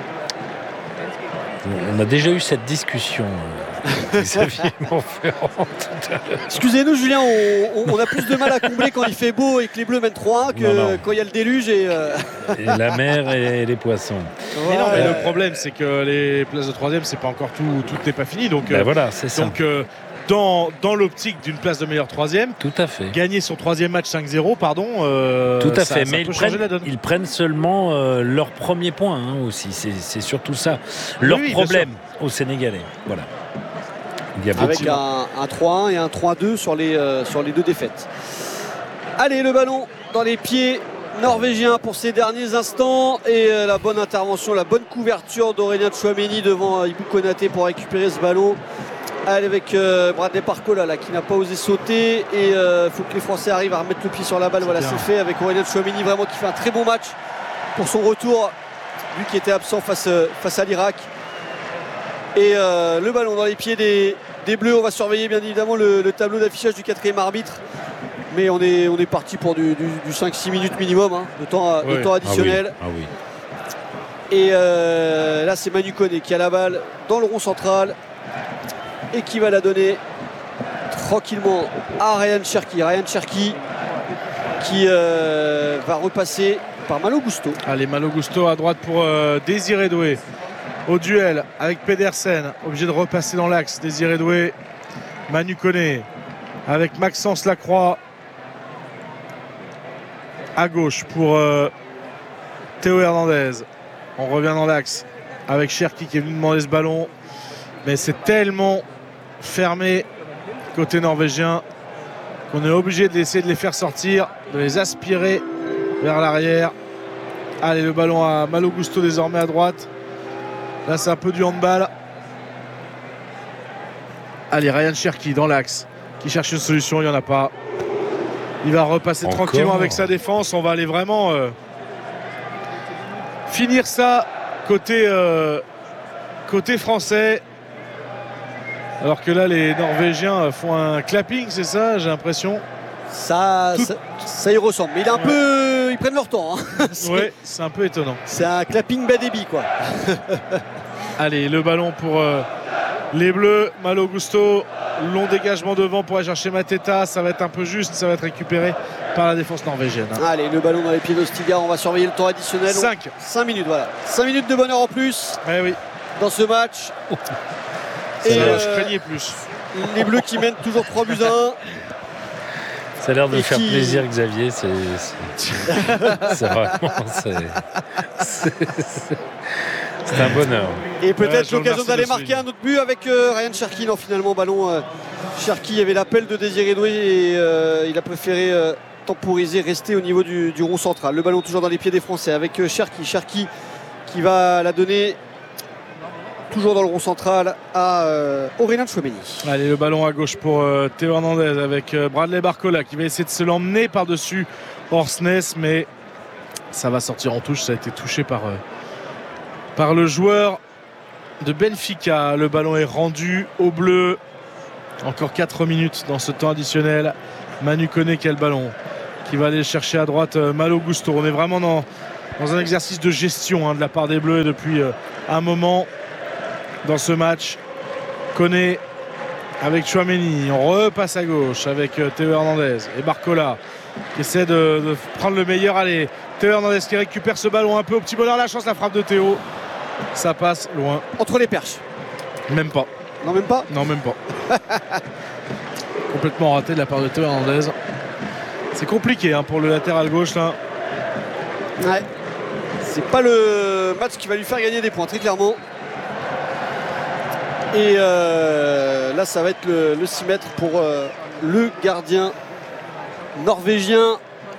On a déjà eu cette discussion. Xavier Montferrand. Excusez-nous, Julien, on, on a plus de mal à combler quand il fait beau et que les Bleus mènent trois un que non, non. quand il y a le déluge. Et, euh... et la mer et les poissons. Mais non, mais euh... le problème, c'est que les places de troisième, c'est pas encore tout, tout n'est pas fini. Donc, ben euh, voilà, c'est ça. Donc, euh, dans, dans l'optique d'une place de meilleur troisième, tout à fait. Gagner son troisième match cinq zéro, pardon. Euh, tout à ça, fait, ça mais ils prennent, ils prennent seulement euh, leur premier point hein, aussi. C'est, c'est surtout ça. Leur oui, problème aux Sénégalais. Voilà. Il y a avec un, un trois un et un trois deux sur les, euh, sur les deux défaites. Allez, le ballon dans les pieds norvégiens pour ces derniers instants. Et euh, la bonne intervention, la bonne couverture d'Aurélien Tchouaméni devant euh, Ibou Konaté pour récupérer ce ballon. Allez, avec euh, Bradley Parcola là, qui n'a pas osé sauter. Et il euh, faut que les Français arrivent à remettre le pied sur la balle. Voilà, c'est fait avec Aurélien Tchouaméni vraiment qui fait un très bon match pour son retour, lui qui était absent face, euh, face à l'Irak. Et euh, le ballon dans les pieds des, des Bleus. On va surveiller bien évidemment le, le tableau d'affichage du quatrième arbitre. Mais on est, on est parti pour du, du, du cinq six minutes minimum hein, de, temps, ouais. de temps additionnel. Ah oui. Ah oui. Et euh, là c'est Manu Koné qui a la balle dans le rond central et qui va la donner tranquillement à Ryan Cherki. Ryan Cherki qui euh, va repasser par Malo Gusto. Allez, Malo Gusto à droite pour euh, Désiré Doué. Au duel avec Pedersen, obligé de repasser dans l'axe. Désiré Doué, Manu Koné avec Maxence Lacroix à gauche pour euh, Théo Hernandez. On revient dans l'axe avec Cherki qui est venu demander ce ballon, mais c'est tellement fermé côté norvégien qu'on est obligé d'essayer de les faire sortir, de les aspirer vers l'arrière. Allez, le ballon à Malo Gusto désormais à droite. Là, c'est un peu du handball. Allez, Ryan Cherki dans l'axe, qui cherche une solution, il n'y en a pas. Il va repasser Encore. tranquillement avec sa défense. On va aller vraiment euh, finir ça côté, euh, côté français. Alors que là, les Norvégiens font un clapping, c'est ça, j'ai l'impression. Ça, Tout... ça, ça y ressemble. Mais il est un ouais. peu, ils prennent leur temps. Hein. c'est... Ouais, c'est un peu étonnant. C'est un clapping bas débit, quoi. Allez, le ballon pour euh, les Bleus. Malo Gusto, long dégagement devant pour aller chercher Mateta. Ça va être un peu juste, ça va être récupéré par la défense norvégienne. Hein. Allez, le ballon dans les pieds d'Ostiga. On va surveiller le temps additionnel. cinq. cinq minutes, voilà. cinq minutes de bonheur en plus ouais, oui. dans ce match. Oh. Et euh, je craignais plus. Les Bleus qui mènent toujours trois buts à un. Ça a l'air de faire qui... plaisir, Xavier. C'est, c'est... c'est vraiment. C'est... C'est... c'est un bonheur. Et peut-être ouais, l'occasion d'aller marquer suivi. un autre but avec euh, Ryan Cherki. Non, finalement, ballon. Euh, Cherki avait l'appel de Désiré Doué et euh, il a préféré euh, temporiser, rester au niveau du, du rond central. Le ballon toujours dans les pieds des Français avec euh, Cherki. Cherki qui va la donner. Toujours dans le rond central à euh, Aurélien Tchouaméni. Allez, le ballon à gauche pour euh, Théo Hernandez avec euh, Bradley Barcola qui va essayer de se l'emmener par-dessus Orsnes, mais Ça va sortir en touche. Ça a été touché par, euh, par le joueur de Benfica. Le ballon est rendu au bleu. Encore quatre minutes dans ce temps additionnel. Manu Koné qui a le ballon, qui va aller chercher à droite euh, Malo Gusto. On est vraiment dans, dans un exercice de gestion hein, de la part des Bleus depuis euh, un moment dans ce match. Koné avec Tchouaméni, on repasse à gauche avec euh, Théo Hernandez et Barcola qui essaie de, de prendre le meilleur. Allez, Théo Hernandez qui récupère ce ballon un peu au petit bonheur. La chance, la frappe de Théo, ça passe loin. Entre les perches. Même pas. Non, même pas. Non, même pas. Complètement raté de la part de Théo Hernandez. C'est compliqué hein, pour le latéral gauche là. Ouais. C'est pas le match qui va lui faire gagner des points, très clairement. Et euh, là, ça va être le, le six mètres pour euh, le gardien norvégien.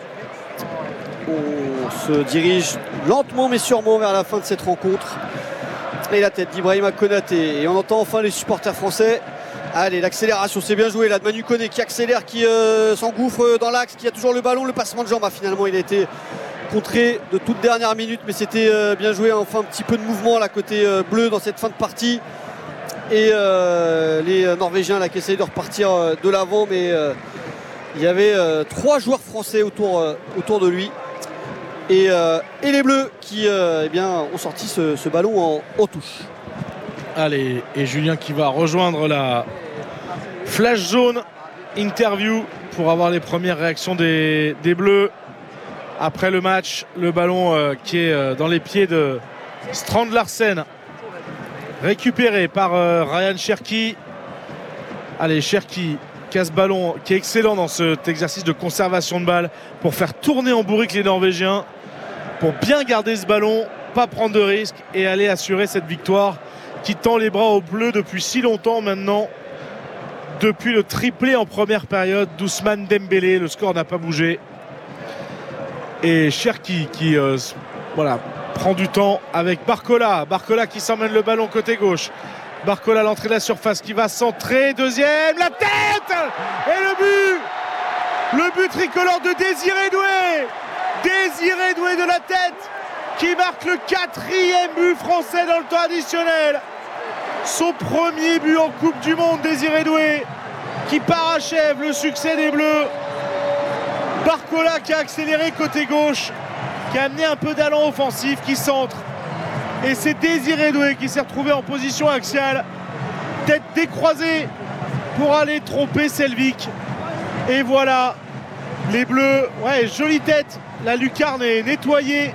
On se dirige lentement mais sûrement vers la fin de cette rencontre. Et la tête d'Ibrahima Konaté. Et on entend enfin les supporters français. Allez, l'accélération, c'est bien joué là de Manu Koné qui accélère, qui euh, s'engouffre dans l'axe, qui a toujours le ballon. Le passement de jambe, ah, finalement, il a été contré de toute dernière minute, mais c'était euh, bien joué. Enfin, un petit peu de mouvement là côté euh, bleu dans cette fin de partie. Et euh, les Norvégiens là qui essayent de repartir euh, de l'avant, mais euh, il y avait euh, trois joueurs français autour, euh, autour de lui. Et, euh, et les Bleus qui euh, eh bien, ont sorti ce, ce ballon en, en touche. Allez, et Julien qui va rejoindre la flash zone interview pour avoir les premières réactions des, des Bleus après le match. Le ballon euh, qui est euh, dans les pieds de Strand Larsen, récupéré par euh, Ryan Cherki. Allez, Cherki qui a ce ballon qui est excellent dans cet exercice de conservation de balle pour faire tourner en bourrique les Norvégiens, pour bien garder ce ballon, pas prendre de risques et aller assurer cette victoire qui tend les bras aux Bleus depuis si longtemps maintenant, depuis le triplé en première période d'Ousmane Dembélé. Le score n'a pas bougé et Cherki qui euh, voilà, prend du temps avec Barcola. Barcola qui s'emmène le ballon côté gauche. Barcola à l'entrée de la surface qui va centrer, deuxième, la tête et le but, le but tricolore de Désiré Doué, Désiré Doué de la tête qui marque le quatrième but français dans le temps additionnel, son premier but en Coupe du Monde. Désiré Doué qui parachève le succès des Bleus. Barcola qui a accéléré côté gauche, qui a amené un peu d'allant offensif, qui centre. Et c'est Désiré Doué qui s'est retrouvé en position axiale, tête décroisée pour aller tromper Selvik. Et voilà, les Bleus, ouais, jolie tête, la lucarne est nettoyée.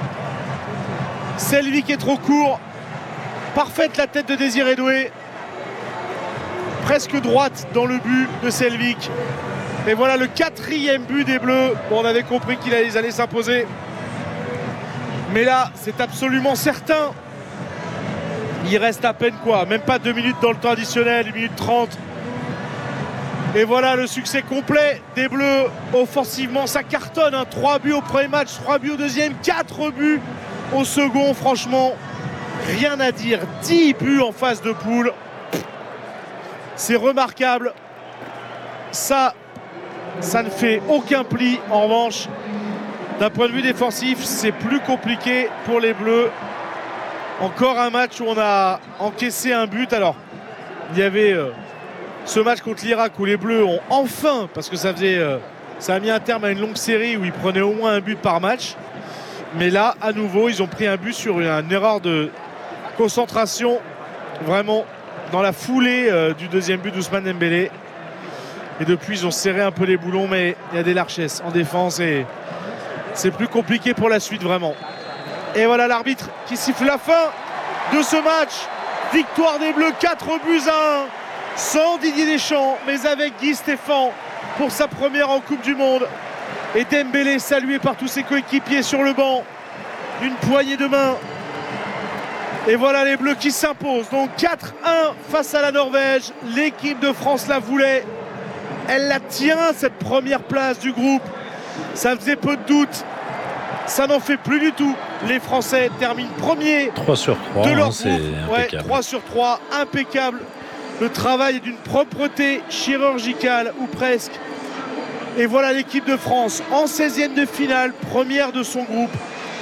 Selvik est trop court, parfaite la tête de Désiré Doué, presque droite dans le but de Selvik. Et voilà le quatrième but des Bleus. Bon, on avait compris qu'ils allaient s'imposer, mais là c'est absolument certain. Il reste à peine quoi, même pas deux minutes dans le temps additionnel, une minute trente. Et voilà le succès complet des Bleus. Offensivement ça cartonne, hein. trois buts au premier match, trois buts au deuxième, quatre buts au second. Franchement rien à dire, dix buts en phase de poule, c'est remarquable. Ça ça ne fait aucun pli. En revanche, d'un point de vue défensif, c'est plus compliqué pour les Bleus. Encore un match où on a encaissé un but. Alors, il y avait euh, ce match contre l'Irak où les Bleus ont enfin, parce que ça faisait, euh, ça a mis un terme à une longue série où ils prenaient au moins un but par match. Mais là, à nouveau, ils ont pris un but sur une, une erreur de concentration, vraiment dans la foulée euh, du deuxième but d'Ousmane Dembélé. Et depuis, ils ont serré un peu les boulons, mais il y a des largesses en défense et c'est plus compliqué pour la suite, vraiment. Et voilà l'arbitre qui siffle la fin de ce match. Victoire des Bleus, quatre buts à un, sans Didier Deschamps, mais avec Guy Stéphane pour sa première en Coupe du Monde. Et Dembélé salué par tous ses coéquipiers sur le banc. Une poignée de main. Et voilà les Bleus qui s'imposent. Donc quatre un face à la Norvège. L'équipe de France la voulait. Elle la tient, cette première place du groupe. Ça faisait peu de doute. Ça n'en fait plus du tout. Les Français terminent premiers trois sur trois, de leur hein, groupe. c'est Ouais, impeccable. trois sur trois, impeccable. Le travail est d'une propreté chirurgicale, ou presque. Et voilà l'équipe de France en seizième de finale, première de son groupe.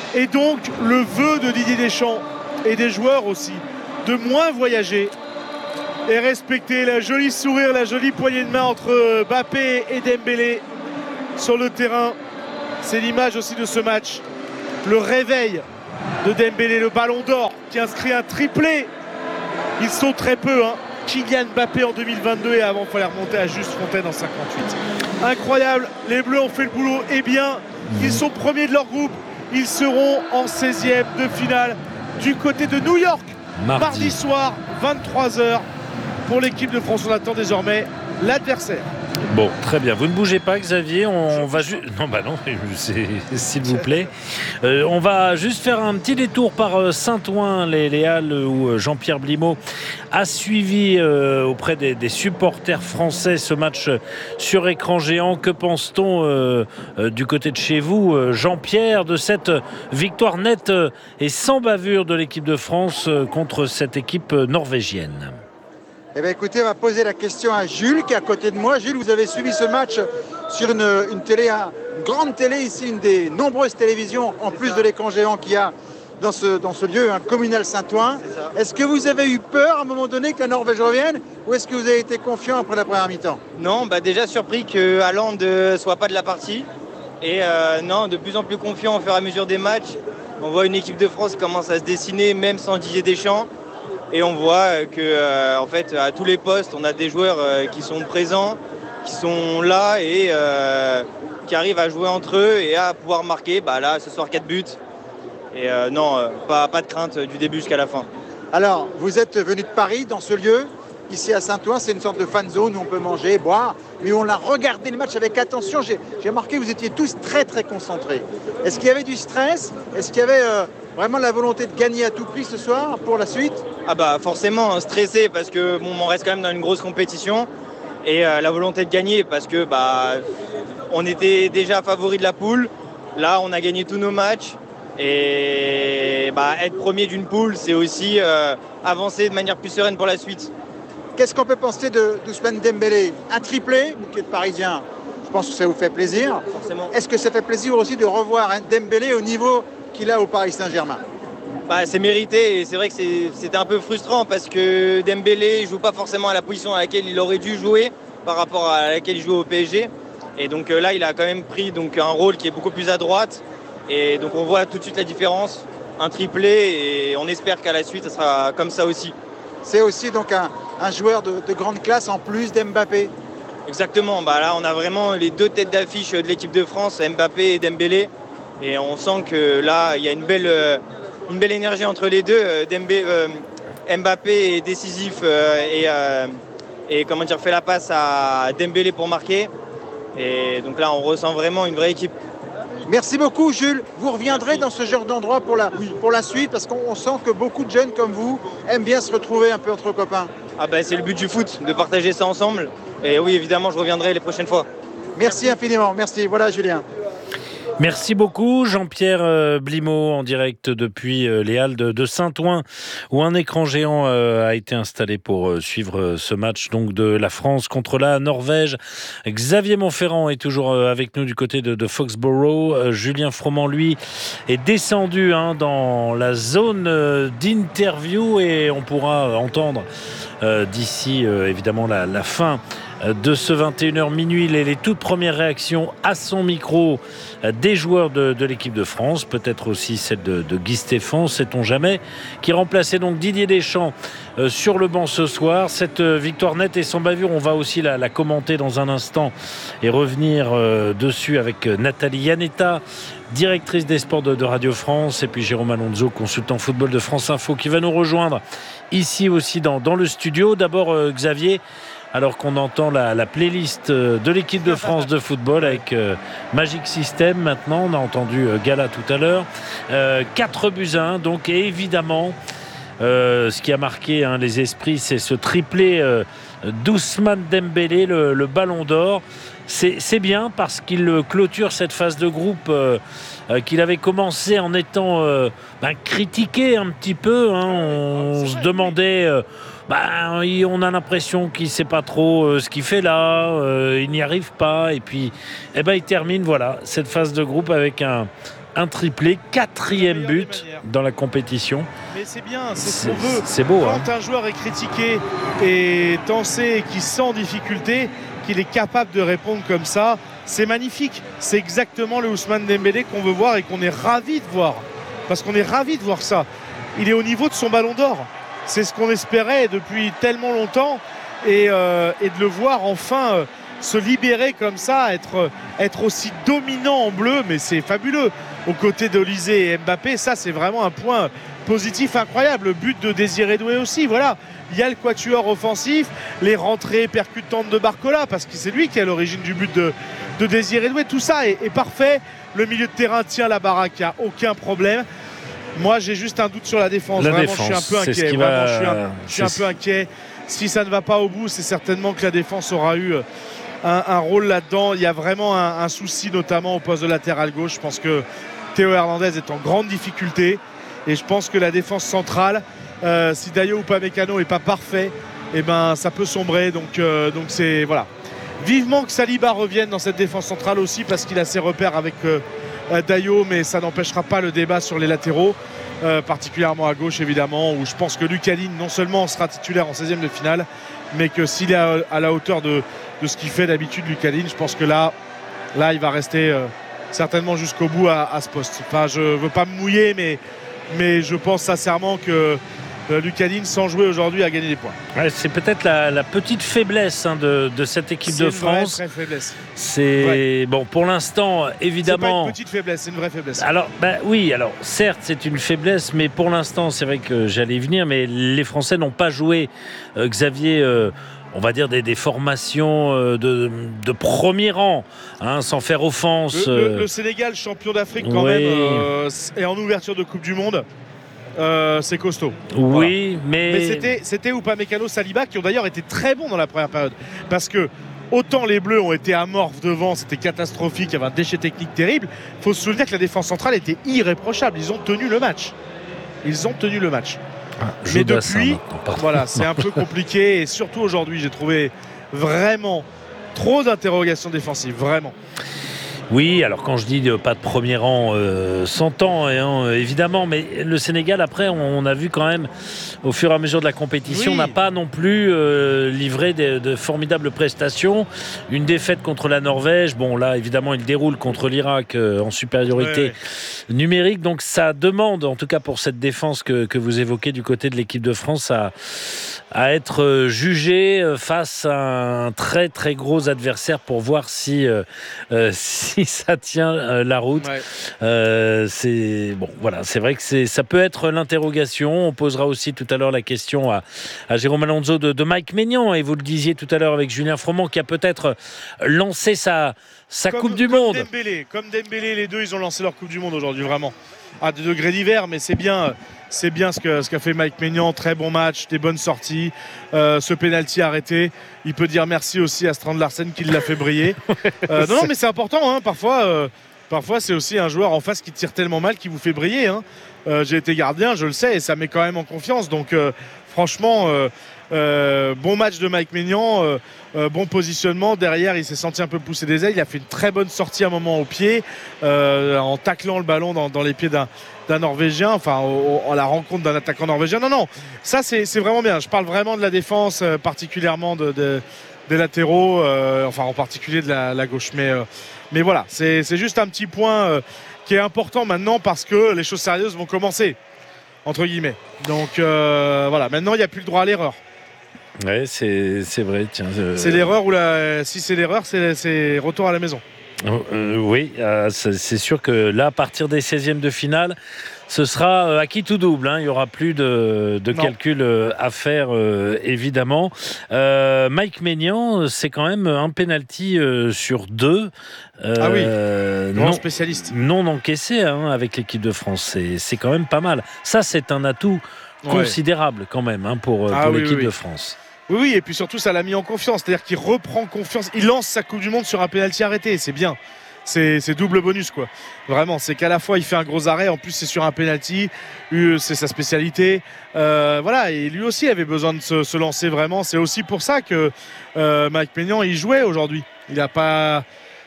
Et donc le vœu de Didier Deschamps et des joueurs aussi de moins voyager et respecter la jolie sourire, la jolie poignée de main entre Mbappé et Dembélé sur le terrain. C'est l'image aussi de ce match. Le réveil de Dembélé, le ballon d'or qui inscrit un triplé. Ils sont très peu, hein. Kylian Mbappé en deux mille vingt-deux et avant il fallait remonter à Juste Fontaine en cinquante-huit. Incroyable, les Bleus ont fait le boulot. Eh bien, ils sont premiers de leur groupe. Ils seront en seizième de finale du côté de New York. Mardi, Mardi soir, vingt-trois heures. Pour l'équipe de France, on attend désormais l'adversaire. Bon, très bien. Vous ne bougez pas, Xavier. On va juste. Non, bah non, s'il vous plaît. Euh, on va juste faire un petit détour par Saint-Ouen, les, les Halles, où Jean-Pierre Blimaud a suivi euh, auprès des, des supporters français ce match sur écran géant. Que pense-t-on euh, euh, du côté de chez vous, euh, Jean-Pierre, de cette victoire nette et sans bavure de l'équipe de France euh, contre cette équipe norvégienne? Eh bien, écoutez, on va poser la question à Jules qui est à côté de moi. Jules, vous avez suivi ce match sur une, une télé, une grande télé ici, une des nombreuses télévisions, en plus de l'écran géant qu'il y a dans ce, dans ce lieu, un communal Saint-Ouen. Est-ce que vous avez eu peur à un moment donné que la Norvège revienne ou est-ce que vous avez été confiant après la première mi-temps? Non, bah déjà surpris que Haaland ne soit pas de la partie. Et euh, non, de plus en plus confiant au fur et à mesure des matchs. On voit une équipe de France qui commence à se dessiner, même sans Didier Deschamps. Et on voit que, euh, en fait, à tous les postes, on a des joueurs euh, qui sont présents, qui sont là et euh, qui arrivent à jouer entre eux et à pouvoir marquer. Bah là, ce soir, quatre buts. Et euh, non, euh, pas, pas de crainte du début jusqu'à la fin. Alors, vous êtes venu de Paris, dans ce lieu. Ici à Saint-Ouen, c'est une sorte de fan zone où on peut manger, boire. Mais on a regardé le match avec attention. J'ai, j'ai remarqué que vous étiez tous très, très concentrés. Est-ce qu'il y avait du stress? Est-ce qu'il y avait euh, vraiment la volonté de gagner à tout prix ce soir pour la suite? Ah bah forcément stressé parce que bon, on reste quand même dans une grosse compétition et euh, la volonté de gagner parce que bah on était déjà favori de la poule. Là, on a gagné tous nos matchs et bah être premier d'une poule, c'est aussi euh, avancer de manière plus sereine pour la suite. Qu'est-ce qu'on peut penser de d'Ousmane Dembélé? Un triplé, vous qui êtes parisien, je pense que ça vous fait plaisir. Forcément. Est-ce que ça fait plaisir aussi de revoir un Dembélé au niveau qu'il a au Paris Saint-Germain? Bah, c'est mérité et c'est vrai que c'est, c'était un peu frustrant parce que Dembélé ne joue pas forcément à la position à laquelle il aurait dû jouer par rapport à laquelle il joue au P S G. Et donc euh, là, il a quand même pris donc, un rôle qui est beaucoup plus à droite. Et donc on voit tout de suite la différence. Un triplé et on espère qu'à la suite, ça sera comme ça aussi. C'est aussi donc un, un joueur de, de grande classe en plus d'Mbappé. Exactement. Bah, là, on a vraiment les deux têtes d'affiche de l'équipe de France, Mbappé et Dembélé. Et on sent que là, il y a une belle... Euh, Une belle énergie entre les deux. Dembélé, euh, Mbappé est décisif euh, et, euh, et comment dire, fait la passe à Dembélé pour marquer. Et donc là, on ressent vraiment une vraie équipe. Merci beaucoup, Jules. Vous reviendrez Merci. Dans ce genre d'endroit pour la, oui. pour la suite parce qu'on sent que beaucoup de jeunes comme vous aiment bien se retrouver un peu entre copains. Ah ben, c'est le but du foot, de partager ça ensemble. Et oui, évidemment, je reviendrai les prochaines fois. Merci infiniment. Merci. Voilà, Julien. Merci beaucoup Jean-Pierre Blimaud en direct depuis les Halles de Saint-Ouen où un écran géant a été installé pour suivre ce match donc de la France contre la Norvège. Xavier Monferrand est toujours avec nous du côté de, de Foxborough. Julien Froment lui est descendu hein, dans la zone d'interview et on pourra entendre euh, d'ici euh, évidemment la, la fin de ce vingt et une heures minuit, les, les toutes premières réactions à son micro des joueurs de, de l'équipe de France, peut-être aussi celle de, de Guy Stéphane, sait-on jamais, qui remplaçait donc Didier Deschamps euh, sur le banc ce soir. Cette euh, victoire nette et sans bavure, on va aussi la, la commenter dans un instant et revenir euh, dessus avec Nathalie Yanetta, directrice des sports de, de Radio France, et puis Jérôme Alonso, consultant football de France Info, qui va nous rejoindre ici aussi dans, dans le studio. D'abord, euh, Xavier, alors qu'on entend la, la playlist de l'équipe de France de football avec euh, Magic System maintenant, on a entendu euh, Gala tout à l'heure, euh, quatre buts à un, donc et évidemment euh, ce qui a marqué hein, les esprits, c'est ce triplé euh, d'Ousmane Dembélé, le, le ballon d'or. C'est, c'est bien parce qu'il clôture cette phase de groupe euh, euh, qu'il avait commencé en étant euh, ben, critiqué un petit peu, hein. On se demandait euh, ben, on a l'impression qu'il ne sait pas trop euh, ce qu'il fait là, euh, il n'y arrive pas et puis eh ben, il termine voilà, cette phase de groupe avec un, un triplé, quatrième but dans la compétition. Mais c'est bien, c'est ce qu'on veut. C'est beau. Quand hein. un joueur est critiqué et tensé et qui sent difficulté, qu'il est capable de répondre comme ça, c'est magnifique. C'est exactement le Ousmane Dembélé qu'on veut voir et qu'on est ravis de voir. Parce qu'on est ravis de voir ça. Il est au niveau de son ballon d'or. C'est ce qu'on espérait depuis tellement longtemps. Et, euh, et de le voir enfin euh, se libérer comme ça, être, être aussi dominant en bleu, mais c'est fabuleux. Aux côtés d'Olise et Mbappé, ça c'est vraiment un point positif incroyable. Le but de Désiré Doué aussi, voilà. Il y a le quatuor offensif, les rentrées percutantes de Barcola, parce que c'est lui qui est à l'origine du but de, de Désiré Doué. Tout ça est, est parfait. Le milieu de terrain tient la baraque, il n'y a aucun problème. Moi j'ai juste un doute sur la défense. La vraiment, défense, je suis un peu c'est ce inquiet. qui Vraiment, va... je suis un, je suis un peu inquiet. Si ça ne va pas au bout, c'est certainement que la défense aura eu un, un rôle là-dedans. Il y a vraiment un, un souci, notamment au poste de latéral gauche. Je pense que Théo Hernandez est en grande difficulté. Et je pense que la défense centrale, euh, si Dayo Upamecano n'est pas parfait, eh ben, ça peut sombrer. Donc, euh, donc c'est, voilà. Vivement que Saliba revienne dans cette défense centrale aussi, parce qu'il a ses repères avec euh, Dayo, mais ça n'empêchera pas le débat sur les latéraux. Euh, particulièrement à gauche évidemment, où je pense que Lucas Digne non seulement sera titulaire en seizième de finale, mais que s'il est à, à la hauteur de, de ce qu'il fait d'habitude Lucas Digne, je pense que là, là il va rester euh, certainement jusqu'au bout à, à ce poste. Enfin, je ne veux pas me mouiller, mais, mais je pense sincèrement que euh, Lucas Digne, sans jouer aujourd'hui, a gagné des points. Ouais, c'est peut-être la, la petite faiblesse hein, de, de cette équipe c'est de une France. Vraie, vraie faiblesse. C'est ouais. bon pour l'instant, évidemment. C'est pas une petite faiblesse, c'est une vraie faiblesse. Alors, bah, oui, alors certes, c'est une faiblesse, mais pour l'instant, c'est vrai que j'allais y venir, mais les Français n'ont pas joué. Euh, Xavier. Euh, on va dire des, des formations euh, de, de premier rang, hein, sans faire offense. Le, euh... le, le Sénégal, champion d'Afrique quand oui. même, euh, et en ouverture de Coupe du Monde. Euh, c'est costaud. Oui, voilà. mais, mais c'était, c'était Upamecano, Saliba qui ont d'ailleurs été très bons dans la première période. Parce que autant les Bleus ont été amorphes devant, c'était catastrophique, il y avait un déchet technique terrible. Il faut se souvenir que la défense centrale était irréprochable. Ils ont tenu le match. Ils ont tenu le match. Ah, mais depuis, voilà, c'est un peu compliqué. Et surtout aujourd'hui, j'ai trouvé vraiment trop d'interrogations défensives. Vraiment. Oui, alors quand je dis de, pas de premier rang, euh, s'entend hein, évidemment, mais le Sénégal après, on, on a vu quand même au fur et à mesure de la compétition, oui. n'a pas non plus euh, livré de, de formidables prestations. Une défaite contre la Norvège, bon là évidemment il déroule contre l'Irak euh, en supériorité ouais, ouais. numérique, donc ça demande en tout cas pour cette défense que, que vous évoquez du côté de l'équipe de France à, à être jugée face à un très très gros adversaire pour voir si, euh, euh, si ça tient euh, la route. Ouais. Euh, c'est bon, voilà, c'est vrai que c'est, ça peut être l'interrogation. On posera aussi tout à l'heure la question à, à Jérôme Alonso de, de Mike Maignan, et vous le disiez tout à l'heure avec Julien Froment qui a peut-être lancé sa, sa comme, Coupe du comme Monde. Dembélé, comme Dembélé, les deux, ils ont lancé leur Coupe du Monde aujourd'hui, vraiment. À des degrés divers, mais c'est bien. C'est bien ce, que, ce qu'a fait Mike Maignan, très bon match, des bonnes sorties, euh, ce pénalty arrêté. Il peut dire merci aussi à Strand Larsen qui l'a fait briller. Euh, non, non, mais c'est important, hein, parfois, euh, parfois c'est aussi un joueur en face qui tire tellement mal qui vous fait briller. Hein. Euh, j'ai été gardien, je le sais, et ça met quand même en confiance. Donc euh, franchement, euh, euh, bon match de Mike Maignan, euh, euh, bon positionnement. Derrière, il s'est senti un peu pousser des ailes. Il a fait une très bonne sortie à un moment au pied, euh, en taclant le ballon dans, dans les pieds d'un d'un Norvégien, enfin au, à la rencontre d'un attaquant norvégien. Non, non, ça c'est, c'est vraiment bien. Je parle vraiment de la défense, euh, particulièrement de, de, des latéraux, euh, enfin en particulier de la, la gauche. Mais, euh, mais voilà, c'est, c'est juste un petit point euh, qui est important maintenant parce que les choses sérieuses vont commencer, entre guillemets. Donc euh, voilà, maintenant il n'y a plus le droit à l'erreur. Ouais, c'est, c'est vrai. Tiens, euh... C'est l'erreur ou la... si c'est l'erreur, c'est, c'est retour à la maison. Euh, oui, euh, c'est sûr que là, à partir des seizièmes de finale, ce sera euh, acquis tout double. Hein. Il n'y aura plus de, de calcul euh, à faire, euh, évidemment. Euh, Mike Maignan, c'est quand même un penalty euh, sur deux. Euh, ah oui, grand non, spécialiste. Non encaissé hein, avec l'équipe de France. C'est, c'est quand même pas mal. Ça, c'est un atout ouais. considérable quand même hein, pour, ah, pour oui, l'équipe oui, oui. de France. Oui, oui, et puis surtout, ça l'a mis en confiance. C'est-à-dire qu'il reprend confiance. Il lance sa Coupe du Monde sur un pénalty arrêté. C'est bien. C'est, c'est double bonus, quoi. Vraiment, c'est qu'à la fois, il fait un gros arrêt. En plus, c'est sur un pénalty. C'est sa spécialité. Euh, voilà, et lui aussi avait besoin de se, se lancer vraiment. C'est aussi pour ça que euh, Mike Maignan, il jouait aujourd'hui. Il n'a pas...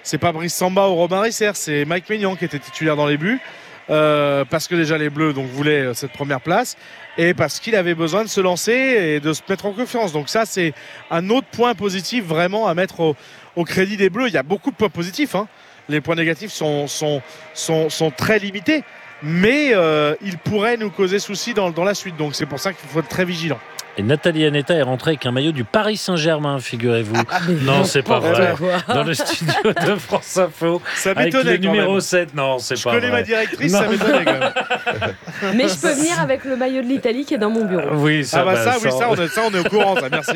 c'est pas Brice Samba ou Robin Risser, c'est Mike Maignan qui était titulaire dans les buts. Euh, parce que déjà les Bleus donc, voulaient cette première place et parce qu'il avait besoin de se lancer et de se mettre en confiance. Donc ça c'est un autre point positif vraiment à mettre au, au crédit des Bleus. Il y a beaucoup de points positifs, hein. Les points négatifs sont, sont, sont, sont très limités, mais euh, ils pourraient nous causer souci dans, dans la suite. Donc c'est pour ça qu'il faut être très vigilant. Et Nathalie Anetta est rentrée avec un maillot du Paris Saint-Germain, figurez-vous. Ah, non, c'est pas vrai. Dans le studio de France Info. Ça avec m'étonnait. Le numéro sept. Non, c'est je pas vrai. Je connais ma directrice, non. Ça m'étonnait quand même. Mais je peux venir avec le maillot de l'Italie qui est dans mon bureau. Oui, ça, ah bah, bah, ça, ça, oui, ça, on est, ça, on est au courant, ça, merci.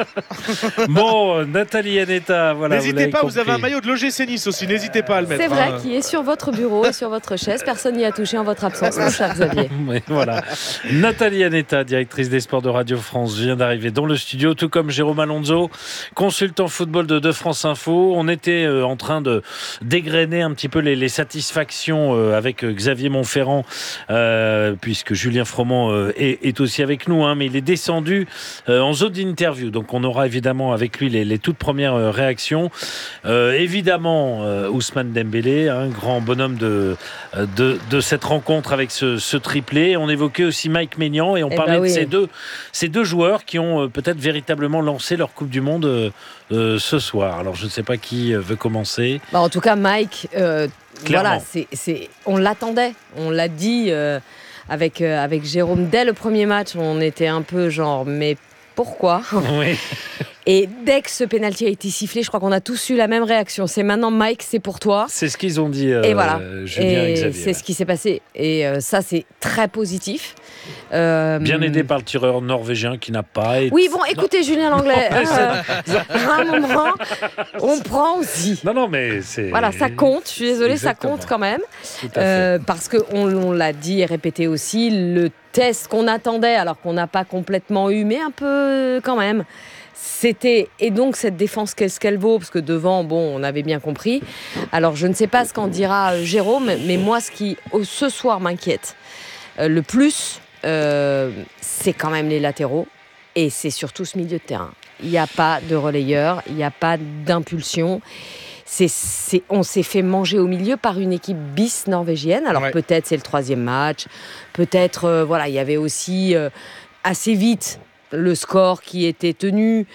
Bon, Nathalie Anetta, voilà. N'hésitez vous pas, compris. Vous avez un maillot de l'O G C Nice aussi, n'hésitez pas à le mettre. C'est vrai, hein. Qui est sur votre bureau et sur votre chaise. Personne n'y a touché en votre absence, mon cher Xavier. Oui, voilà. Nathalie Anetta, directrice des sports de Radio France, vient d'arriver dans le studio, tout comme Jérôme Alonso, consultant football de, de France Info. On était euh, en train de dégrainer un petit peu les, les satisfactions euh, avec Xavier Montferrand, euh, puisque Julien Froment euh, est, est aussi avec nous, hein, mais il est descendu euh, en zone d'interview. Donc on aura évidemment avec lui les, les toutes premières euh, réactions. Euh, évidemment, euh, Ousmane Dembélé, un grand bonhomme de, de, de cette rencontre avec ce, ce triplé. On évoquait aussi Mike Maignan et on eh parlait ben oui. de ces deux, ces deux joueurs qui ont euh, peut-être véritablement lancé leur Coupe du Monde euh, euh, ce soir. Alors je ne sais pas qui veut commencer. Bah, en tout cas, Mike, euh, Clairement. voilà, c'est, c'est, on l'attendait, on l'a dit euh, avec, euh, avec Jérôme dès le premier match. On était un peu genre, mais pourquoi ? Oui. Et dès que ce pénalty a été sifflé, je crois qu'on a tous eu la même réaction. C'est maintenant, Mike, c'est pour toi. C'est ce qu'ils ont dit, euh, et voilà. Julien et et Xavier. c'est ce qui s'est passé. Et euh, ça, c'est très positif. Euh, Bien aidé par le tireur norvégien qui n'a pas été... Oui, bon, écoutez, non. Julien Langlais, euh, à un moment, on prend aussi. Non, non, mais c'est... Voilà, ça compte. Je suis désolée, Exactement. ça compte quand même. Tout à Euh, fait. parce qu'on on l'a dit et répété aussi, le test qu'on attendait, alors qu'on n'a pas complètement eu, mais un peu quand même, c'était... Et donc, cette défense, qu'est-ce qu'elle vaut ? Parce que devant, bon, on avait bien compris. Alors, je ne sais pas ce qu'en dira Jérôme, mais moi, ce qui, ce soir, m'inquiète euh, le plus, euh, c'est quand même les latéraux. Et c'est surtout ce milieu de terrain. Il n'y a pas de relayeur, il n'y a pas d'impulsion. C'est, c'est, on s'est fait manger au milieu par une équipe bis norvégienne. Alors ouais. peut-être c'est le troisième match, peut-être euh, voilà, il y avait aussi euh, assez vite le score qui était tenu.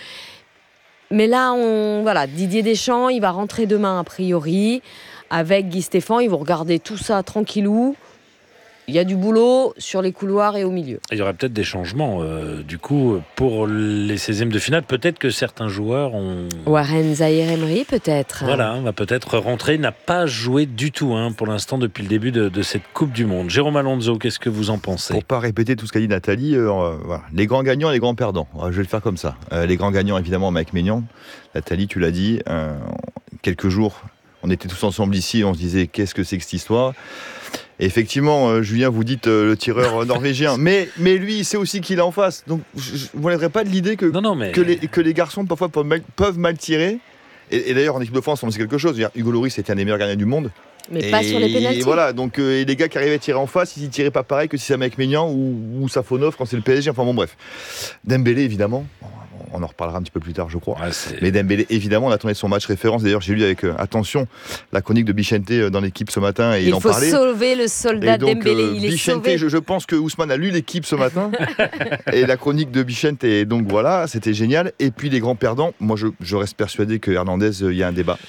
Mais là, on, voilà, Didier Deschamps, il va rentrer demain a priori avec Guy Stéphane. Ils vont regarder tout ça tranquillou. Il y a du boulot sur les couloirs et au milieu. Il y aurait peut-être des changements. Euh, du coup, pour les seizièmes de finale, peut-être que certains joueurs ont... Warren Zaïre-Emery, peut-être. Voilà, on va peut-être rentrer. Il n'a pas joué du tout hein, pour l'instant depuis le début de, de cette Coupe du Monde. Jérôme Alonso, qu'est-ce que vous en pensez ? Pour ne pas répéter tout ce qu'a dit Nathalie, euh, voilà. Les grands gagnants et les grands perdants. Je vais le faire comme ça. Euh, les grands gagnants, évidemment, Mike Maignan. Nathalie, tu l'as dit. Euh, quelques jours, on était tous ensemble ici. On se disait, qu'est-ce que c'est que cette histoire ? Et effectivement, euh, Julien, vous dites euh, le tireur norvégien, mais, mais lui, il sait aussi qu'il est en face. Donc, je ne m'enlèverai pas de l'idée que, non, non, mais... que, les, que les garçons, parfois, peuvent mal, peuvent mal tirer. Et, et d'ailleurs, en équipe de France, on sait quelque chose. Dire, Hugo Lloris était un des meilleurs gardiens du monde. Mais et, pas sur les pénaltys. Et voilà, donc euh, et les gars qui arrivaient à tirer en face, ils ne tiraient pas pareil que si c'est un mec Maignan ou, ou Safonov quand c'est le P S G. Enfin bon, bref. Dembélé, évidemment. On en reparlera un petit peu plus tard, je crois. Ouais, c'est... Mais Dembélé, évidemment, on attendait son match référence. D'ailleurs, j'ai lu avec euh, attention la chronique de Bichente euh, dans l'équipe ce matin et il, il en parlait. Il faut sauver le soldat et donc, Dembélé. Euh, il est Bichente, sauvé. Je, je pense que Ousmane a lu l'équipe ce matin et la chronique de Bichente. Et donc voilà, c'était génial. Et puis les grands perdants, moi, je, je reste persuadé que Hernandez, il euh, y a un débat.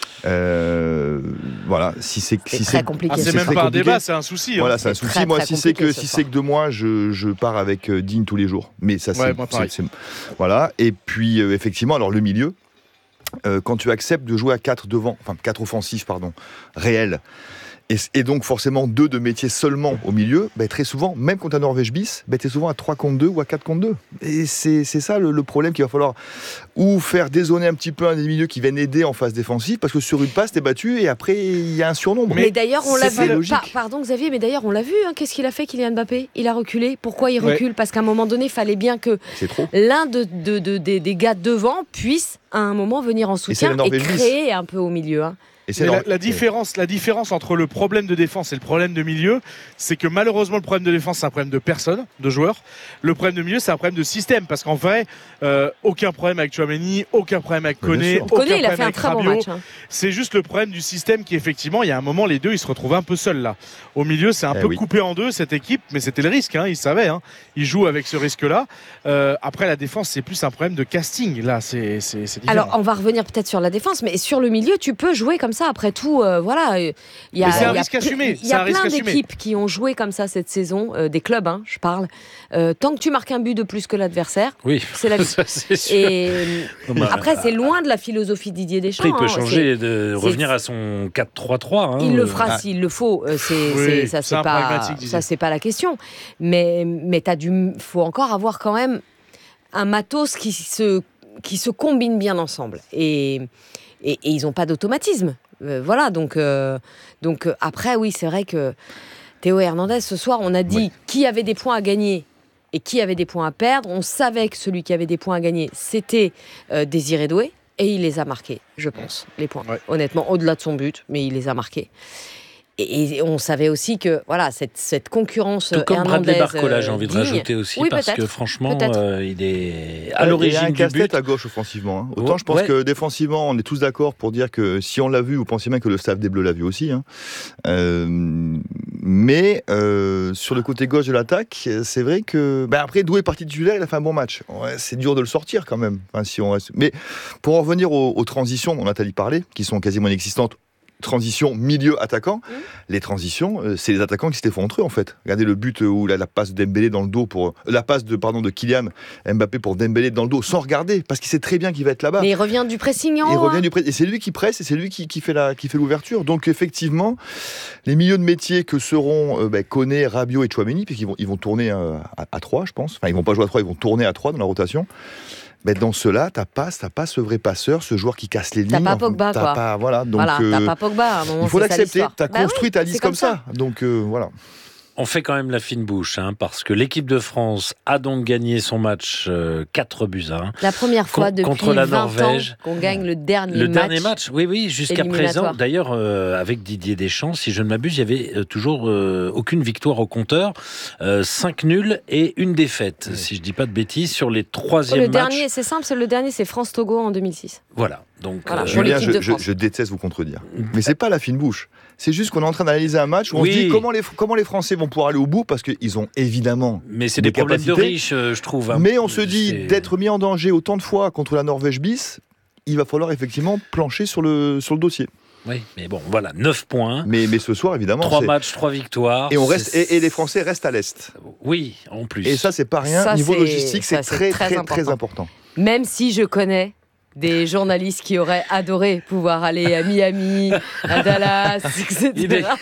Euh, voilà, si c'est, c'est si très c'est compliqué. Ah, c'est c'est même très pas compliqué. un débat, c'est un souci. Voilà, hein. c'est un C'est souci. très, Moi, très si c'est que si soir. c'est que de moi, je, je pars avec euh, Digne tous les jours. Mais ça, c'est, ouais, moi, c'est, c'est voilà. Et puis euh, effectivement, alors le milieu, euh, quand tu acceptes de jouer à quatre devant, enfin quatre offensifs, pardon, réels. Et, et donc forcément deux de métier seulement au milieu, bah, très souvent, même contre un Norvège bis, bah, tu es souvent à trois contre deux ou à quatre contre deux. Et c'est, c'est ça le, le problème qu'il va falloir ou faire dézoner un petit peu un des milieux qui viennent aider en phase défensive, parce que sur une passe, t'es battu et après il y a un surnombre. Mais, mais d'ailleurs, on l'a vu, par, pardon Xavier, mais d'ailleurs on l'a vu, hein, qu'est-ce qu'il a fait Kylian Mbappé ? Il a reculé. Pourquoi il recule ? Ouais. Parce qu'à un moment donné, il fallait bien que l'un de, de, de, de, des gars devant puisse à un moment venir en soutien et, et créer un peu au milieu. Hein. Et c'est Mais la, leur- la différence, la différence entre le problème de défense et le problème de milieu, c'est que malheureusement le problème de défense c'est un problème de personne, de joueurs. Le problème de milieu c'est un problème de système, parce qu'en vrai, euh, aucun problème avec Tchouaméni, aucun problème avec Mais bien Koné, sûr. aucun Koné, il a problème fait un avec très bon Rabiot. match. hein. C'est juste le problème du système qui effectivement, il y a un moment les deux ils se retrouvaient un peu seuls là. Au milieu c'est un Eh peu oui. coupé en deux cette équipe, mais c'était le risque, hein, ils savaient, hein. Ils jouent avec ce risque-là. Euh, après la défense c'est plus un problème de casting là, c'est c'est, c'est différent. Alors, on va revenir peut-être sur la défense, mais sur le milieu, tu peux jouer comme ça. Après tout, euh, voilà. Il y a, Mais c'est un il y a risque ple- assumé, Il y c'est a un risque plein assumé. d'équipes qui ont joué comme ça cette saison, euh, des clubs, hein, je parle. Euh, tant que tu marques un but de plus que l'adversaire, Oui, c'est la vie. ça, c'est sûr. Et euh, Bah, après, c'est loin de la philosophie Didier Deschamps. Après, il peut hein. changer, de c'est- revenir à son quatre trois trois. Hein. C'est- Il le fera Ah. s'il le faut. euh, c'est, Oui, c'est- ça, c'est c'est un pas, pragmatique, Didier. ça, c'est pas la question. Mais, mais t'as du, faut encore avoir quand même un matos qui se, qui se combine bien ensemble. Et, et, et ils n'ont pas d'automatisme. Euh, voilà, donc, euh, donc euh, après, oui, c'est vrai que Théo Hernandez, ce soir, on a dit Ouais. qui avait des points à gagner et qui avait des points à perdre. On savait que celui qui avait des points à gagner, c'était euh, Désiré Doué, et il les a marqués, je pense, les points. Ouais. Honnêtement, au-delà de son but, mais il les a marqués. Et, et on savait aussi que voilà, cette, cette concurrence Tout comme Hernandez, Bradley Barcola, j'ai euh, envie de digne. rajouter aussi, Oui, parce que peut-être, franchement, peut-être. euh, il est à Il y a l'origine un du casse-tête but. à gauche offensivement. hein. Autant Ouais, je pense ouais. que défensivement, on est tous d'accord pour dire que si on l'a vu, vous pensez bien que le staff des Bleus l'a vu aussi. hein. Euh, mais euh, sur le côté gauche de l'attaque, c'est vrai que bah après Doué parti titulaire, il a fait un bon match. Ouais, c'est dur de le sortir quand même. Enfin, si on reste... Mais pour en revenir aux, aux transitions dont Nathalie parlait, qui sont quasiment inexistantes. Transition milieu-attaquant, Mmh. les transitions, euh, c'est les attaquants qui s'étaient fait entre eux en fait. Regardez le but où la, la passe de Dembélé dans le dos pour euh, la passe de pardon de Kylian Mbappé pour Dembélé dans le dos sans regarder parce qu'il sait très bien qu'il va être là-bas. Mais il revient du pressing en Il haut, revient hein. du pré- et c'est lui qui presse et c'est lui qui, qui fait la qui fait l'ouverture. Donc effectivement, les milieux de métier que seront euh, bah, Koné, Rabiot et Tchouaméni, puisqu'ils vont ils vont tourner euh, à, à trois, je pense. Enfin, ils vont pas jouer à trois, ils vont tourner à trois dans la rotation. Mais dans cela, t'as pas, t'as pas ce vrai passeur, ce joueur qui casse les lignes. T'as pas Pogba, T'as quoi. pas, voilà. Donc Voilà, euh, t'as pas Pogba à un moment. il faut c'est ça l'accepter. l'histoire. T'as Bah construit oui, ta c'est liste comme ça. Donc euh, voilà. On fait quand même la fine bouche, hein, parce que l'équipe de France a donc gagné son match euh, quatre buts à un. La première fois Con- depuis contre la vingt Norvège. ans qu'on gagne le dernier Le match. dernier match, oui, oui, jusqu'à éliminatoire. présent. D'ailleurs, euh, avec Didier Deschamps, si je ne m'abuse, il n'y avait euh, toujours euh, aucune victoire au compteur. Euh, cinq nuls et une défaite, si je ne dis pas de bêtises, sur les Oh, troisièmes le matchs. dernier, c'est simple, c'est le dernier, c'est France-Togo en deux mille six. Voilà. Donc, Voilà, euh, pour Julien, l'équipe je, de je- France. je déteste vous contredire. Mais c'est pas la fine bouche. C'est juste qu'on est en train d'analyser un match où on Oui. se dit comment les, comment les Français vont pouvoir aller au bout parce qu'ils ont évidemment. mais c'est des, des problèmes de capacités. riches, euh, je trouve. hein. Mais on se dit C'est- d'être mis en danger autant de fois contre la Norvège bis, il va falloir effectivement plancher sur le, sur le dossier. Oui, mais bon, voilà, neuf points. Mais, mais ce soir, évidemment. Trois c'est- matchs, trois victoires. Et, on reste, C'est- et, et les Français restent à l'Est. Oui, en plus. Et ça, c'est pas rien. Ça, Niveau c'est- logistique, ça, c'est c'est très, très très, important. très important. Même si je connais des journalistes qui auraient adoré pouvoir aller à Miami, à Dallas, et cetera. Il est-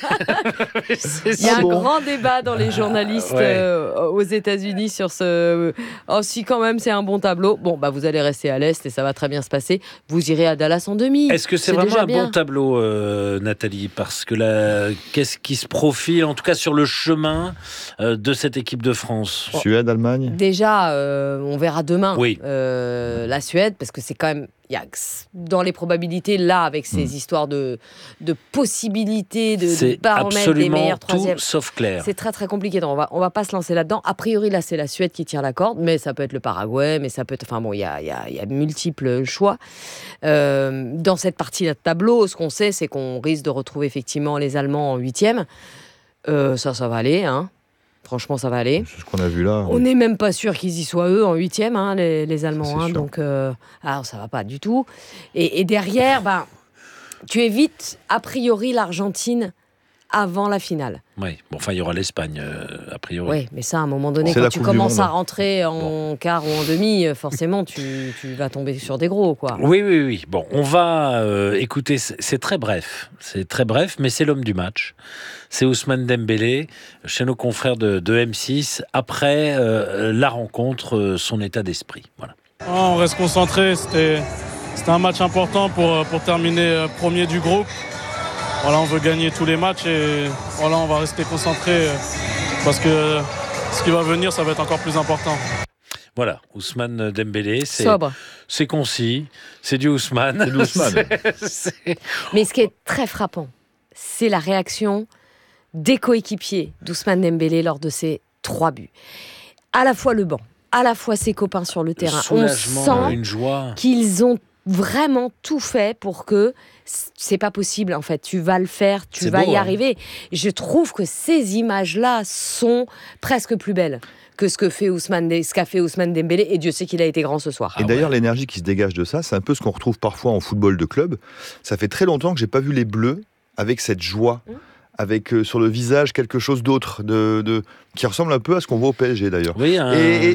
Il y a Ah un bon grand débat dans les journalistes ouais. euh, aux États-Unis sur ce. Oh, si quand même c'est un bon tableau. Bon, bah vous allez rester à l'Est et ça va très bien se passer. Vous irez à Dallas en demi. Est-ce que c'est, vraiment déjà un bien. bon tableau, euh, Nathalie? Parce que là, qu'est-ce qui se profile, en tout cas sur le chemin euh, de cette équipe de France? Suède, Allemagne. Déjà, euh, on verra demain Oui. euh, la Suède, parce que c'est quand même, il y a dans les probabilités là, avec ces Mm. histoires de, de possibilités de, de C'est baromètre des absolument meilleurs tout troisièmes. sauf clair. C'est très très compliqué. Donc on va on va pas se lancer là-dedans. A priori là c'est la Suède qui tire la corde, mais ça peut être le Paraguay, mais ça peut être, enfin bon, il y a il y a il y a multiples choix. Euh, dans cette partie-là de tableau, ce qu'on sait, c'est qu'on risque de retrouver effectivement les Allemands en huitième. Euh, ça ça va aller, hein. Franchement, ça va aller. C'est ce qu'on a vu là. On n'est même pas sûr qu'ils y soient eux en huitième, hein, les, les Ça, Allemands. c'est hein, sûr. donc, euh, alors ça va pas du tout. Et, et derrière, ben, tu évites a priori l'Argentine avant la finale. Oui, bon, enfin, il y aura l'Espagne, euh, a priori. Oui, mais ça, à un moment donné, C'est quand la tu Coupe du commences Monde. à rentrer en quart ou en demi, euh, forcément, tu, tu vas tomber sur des gros, quoi. Oui, oui, oui. Bon, on va euh, écouter, c'est c'est très bref. C'est très bref, mais c'est l'homme du match. C'est Ousmane Dembélé, chez nos confrères de, de M six, après euh, la rencontre, euh, son état d'esprit. Voilà. On reste concentré, c'était, c'était un match important pour, pour terminer euh, premier du groupe. Voilà, on veut gagner tous les matchs et voilà, on va rester concentré euh, parce que euh, ce qui va venir, ça va être encore plus important. Voilà, Ousmane Dembélé, c'est, Sobre. c'est concis, c'est du Ousmane. C'est du Ousmane. C'est- c'est- Mais ce qui est très frappant, c'est la réaction des coéquipiers d'Ousmane Dembélé lors de ses trois buts. À la fois le banc, à la fois ses copains sur le terrain. On Soulagement, sent une joie. qu'ils ont vraiment tout fait pour que c'est pas possible en fait, tu vas le faire, tu C'est vas beau, y hein. arriver. Je trouve que ces images-là sont presque plus belles que ce que fait Ousmane, ce qu'a fait Ousmane Dembélé, et Dieu sait qu'il a été grand ce soir. Et d'ailleurs, l'énergie qui se dégage de ça, c'est un peu ce qu'on retrouve parfois en football de club. Ça fait très longtemps que j'ai pas vu les Bleus avec cette joie, Mmh. avec euh, sur le visage quelque chose d'autre, de, de, qui ressemble un peu à ce qu'on voit au P S G d'ailleurs. Oui, un, Et- et-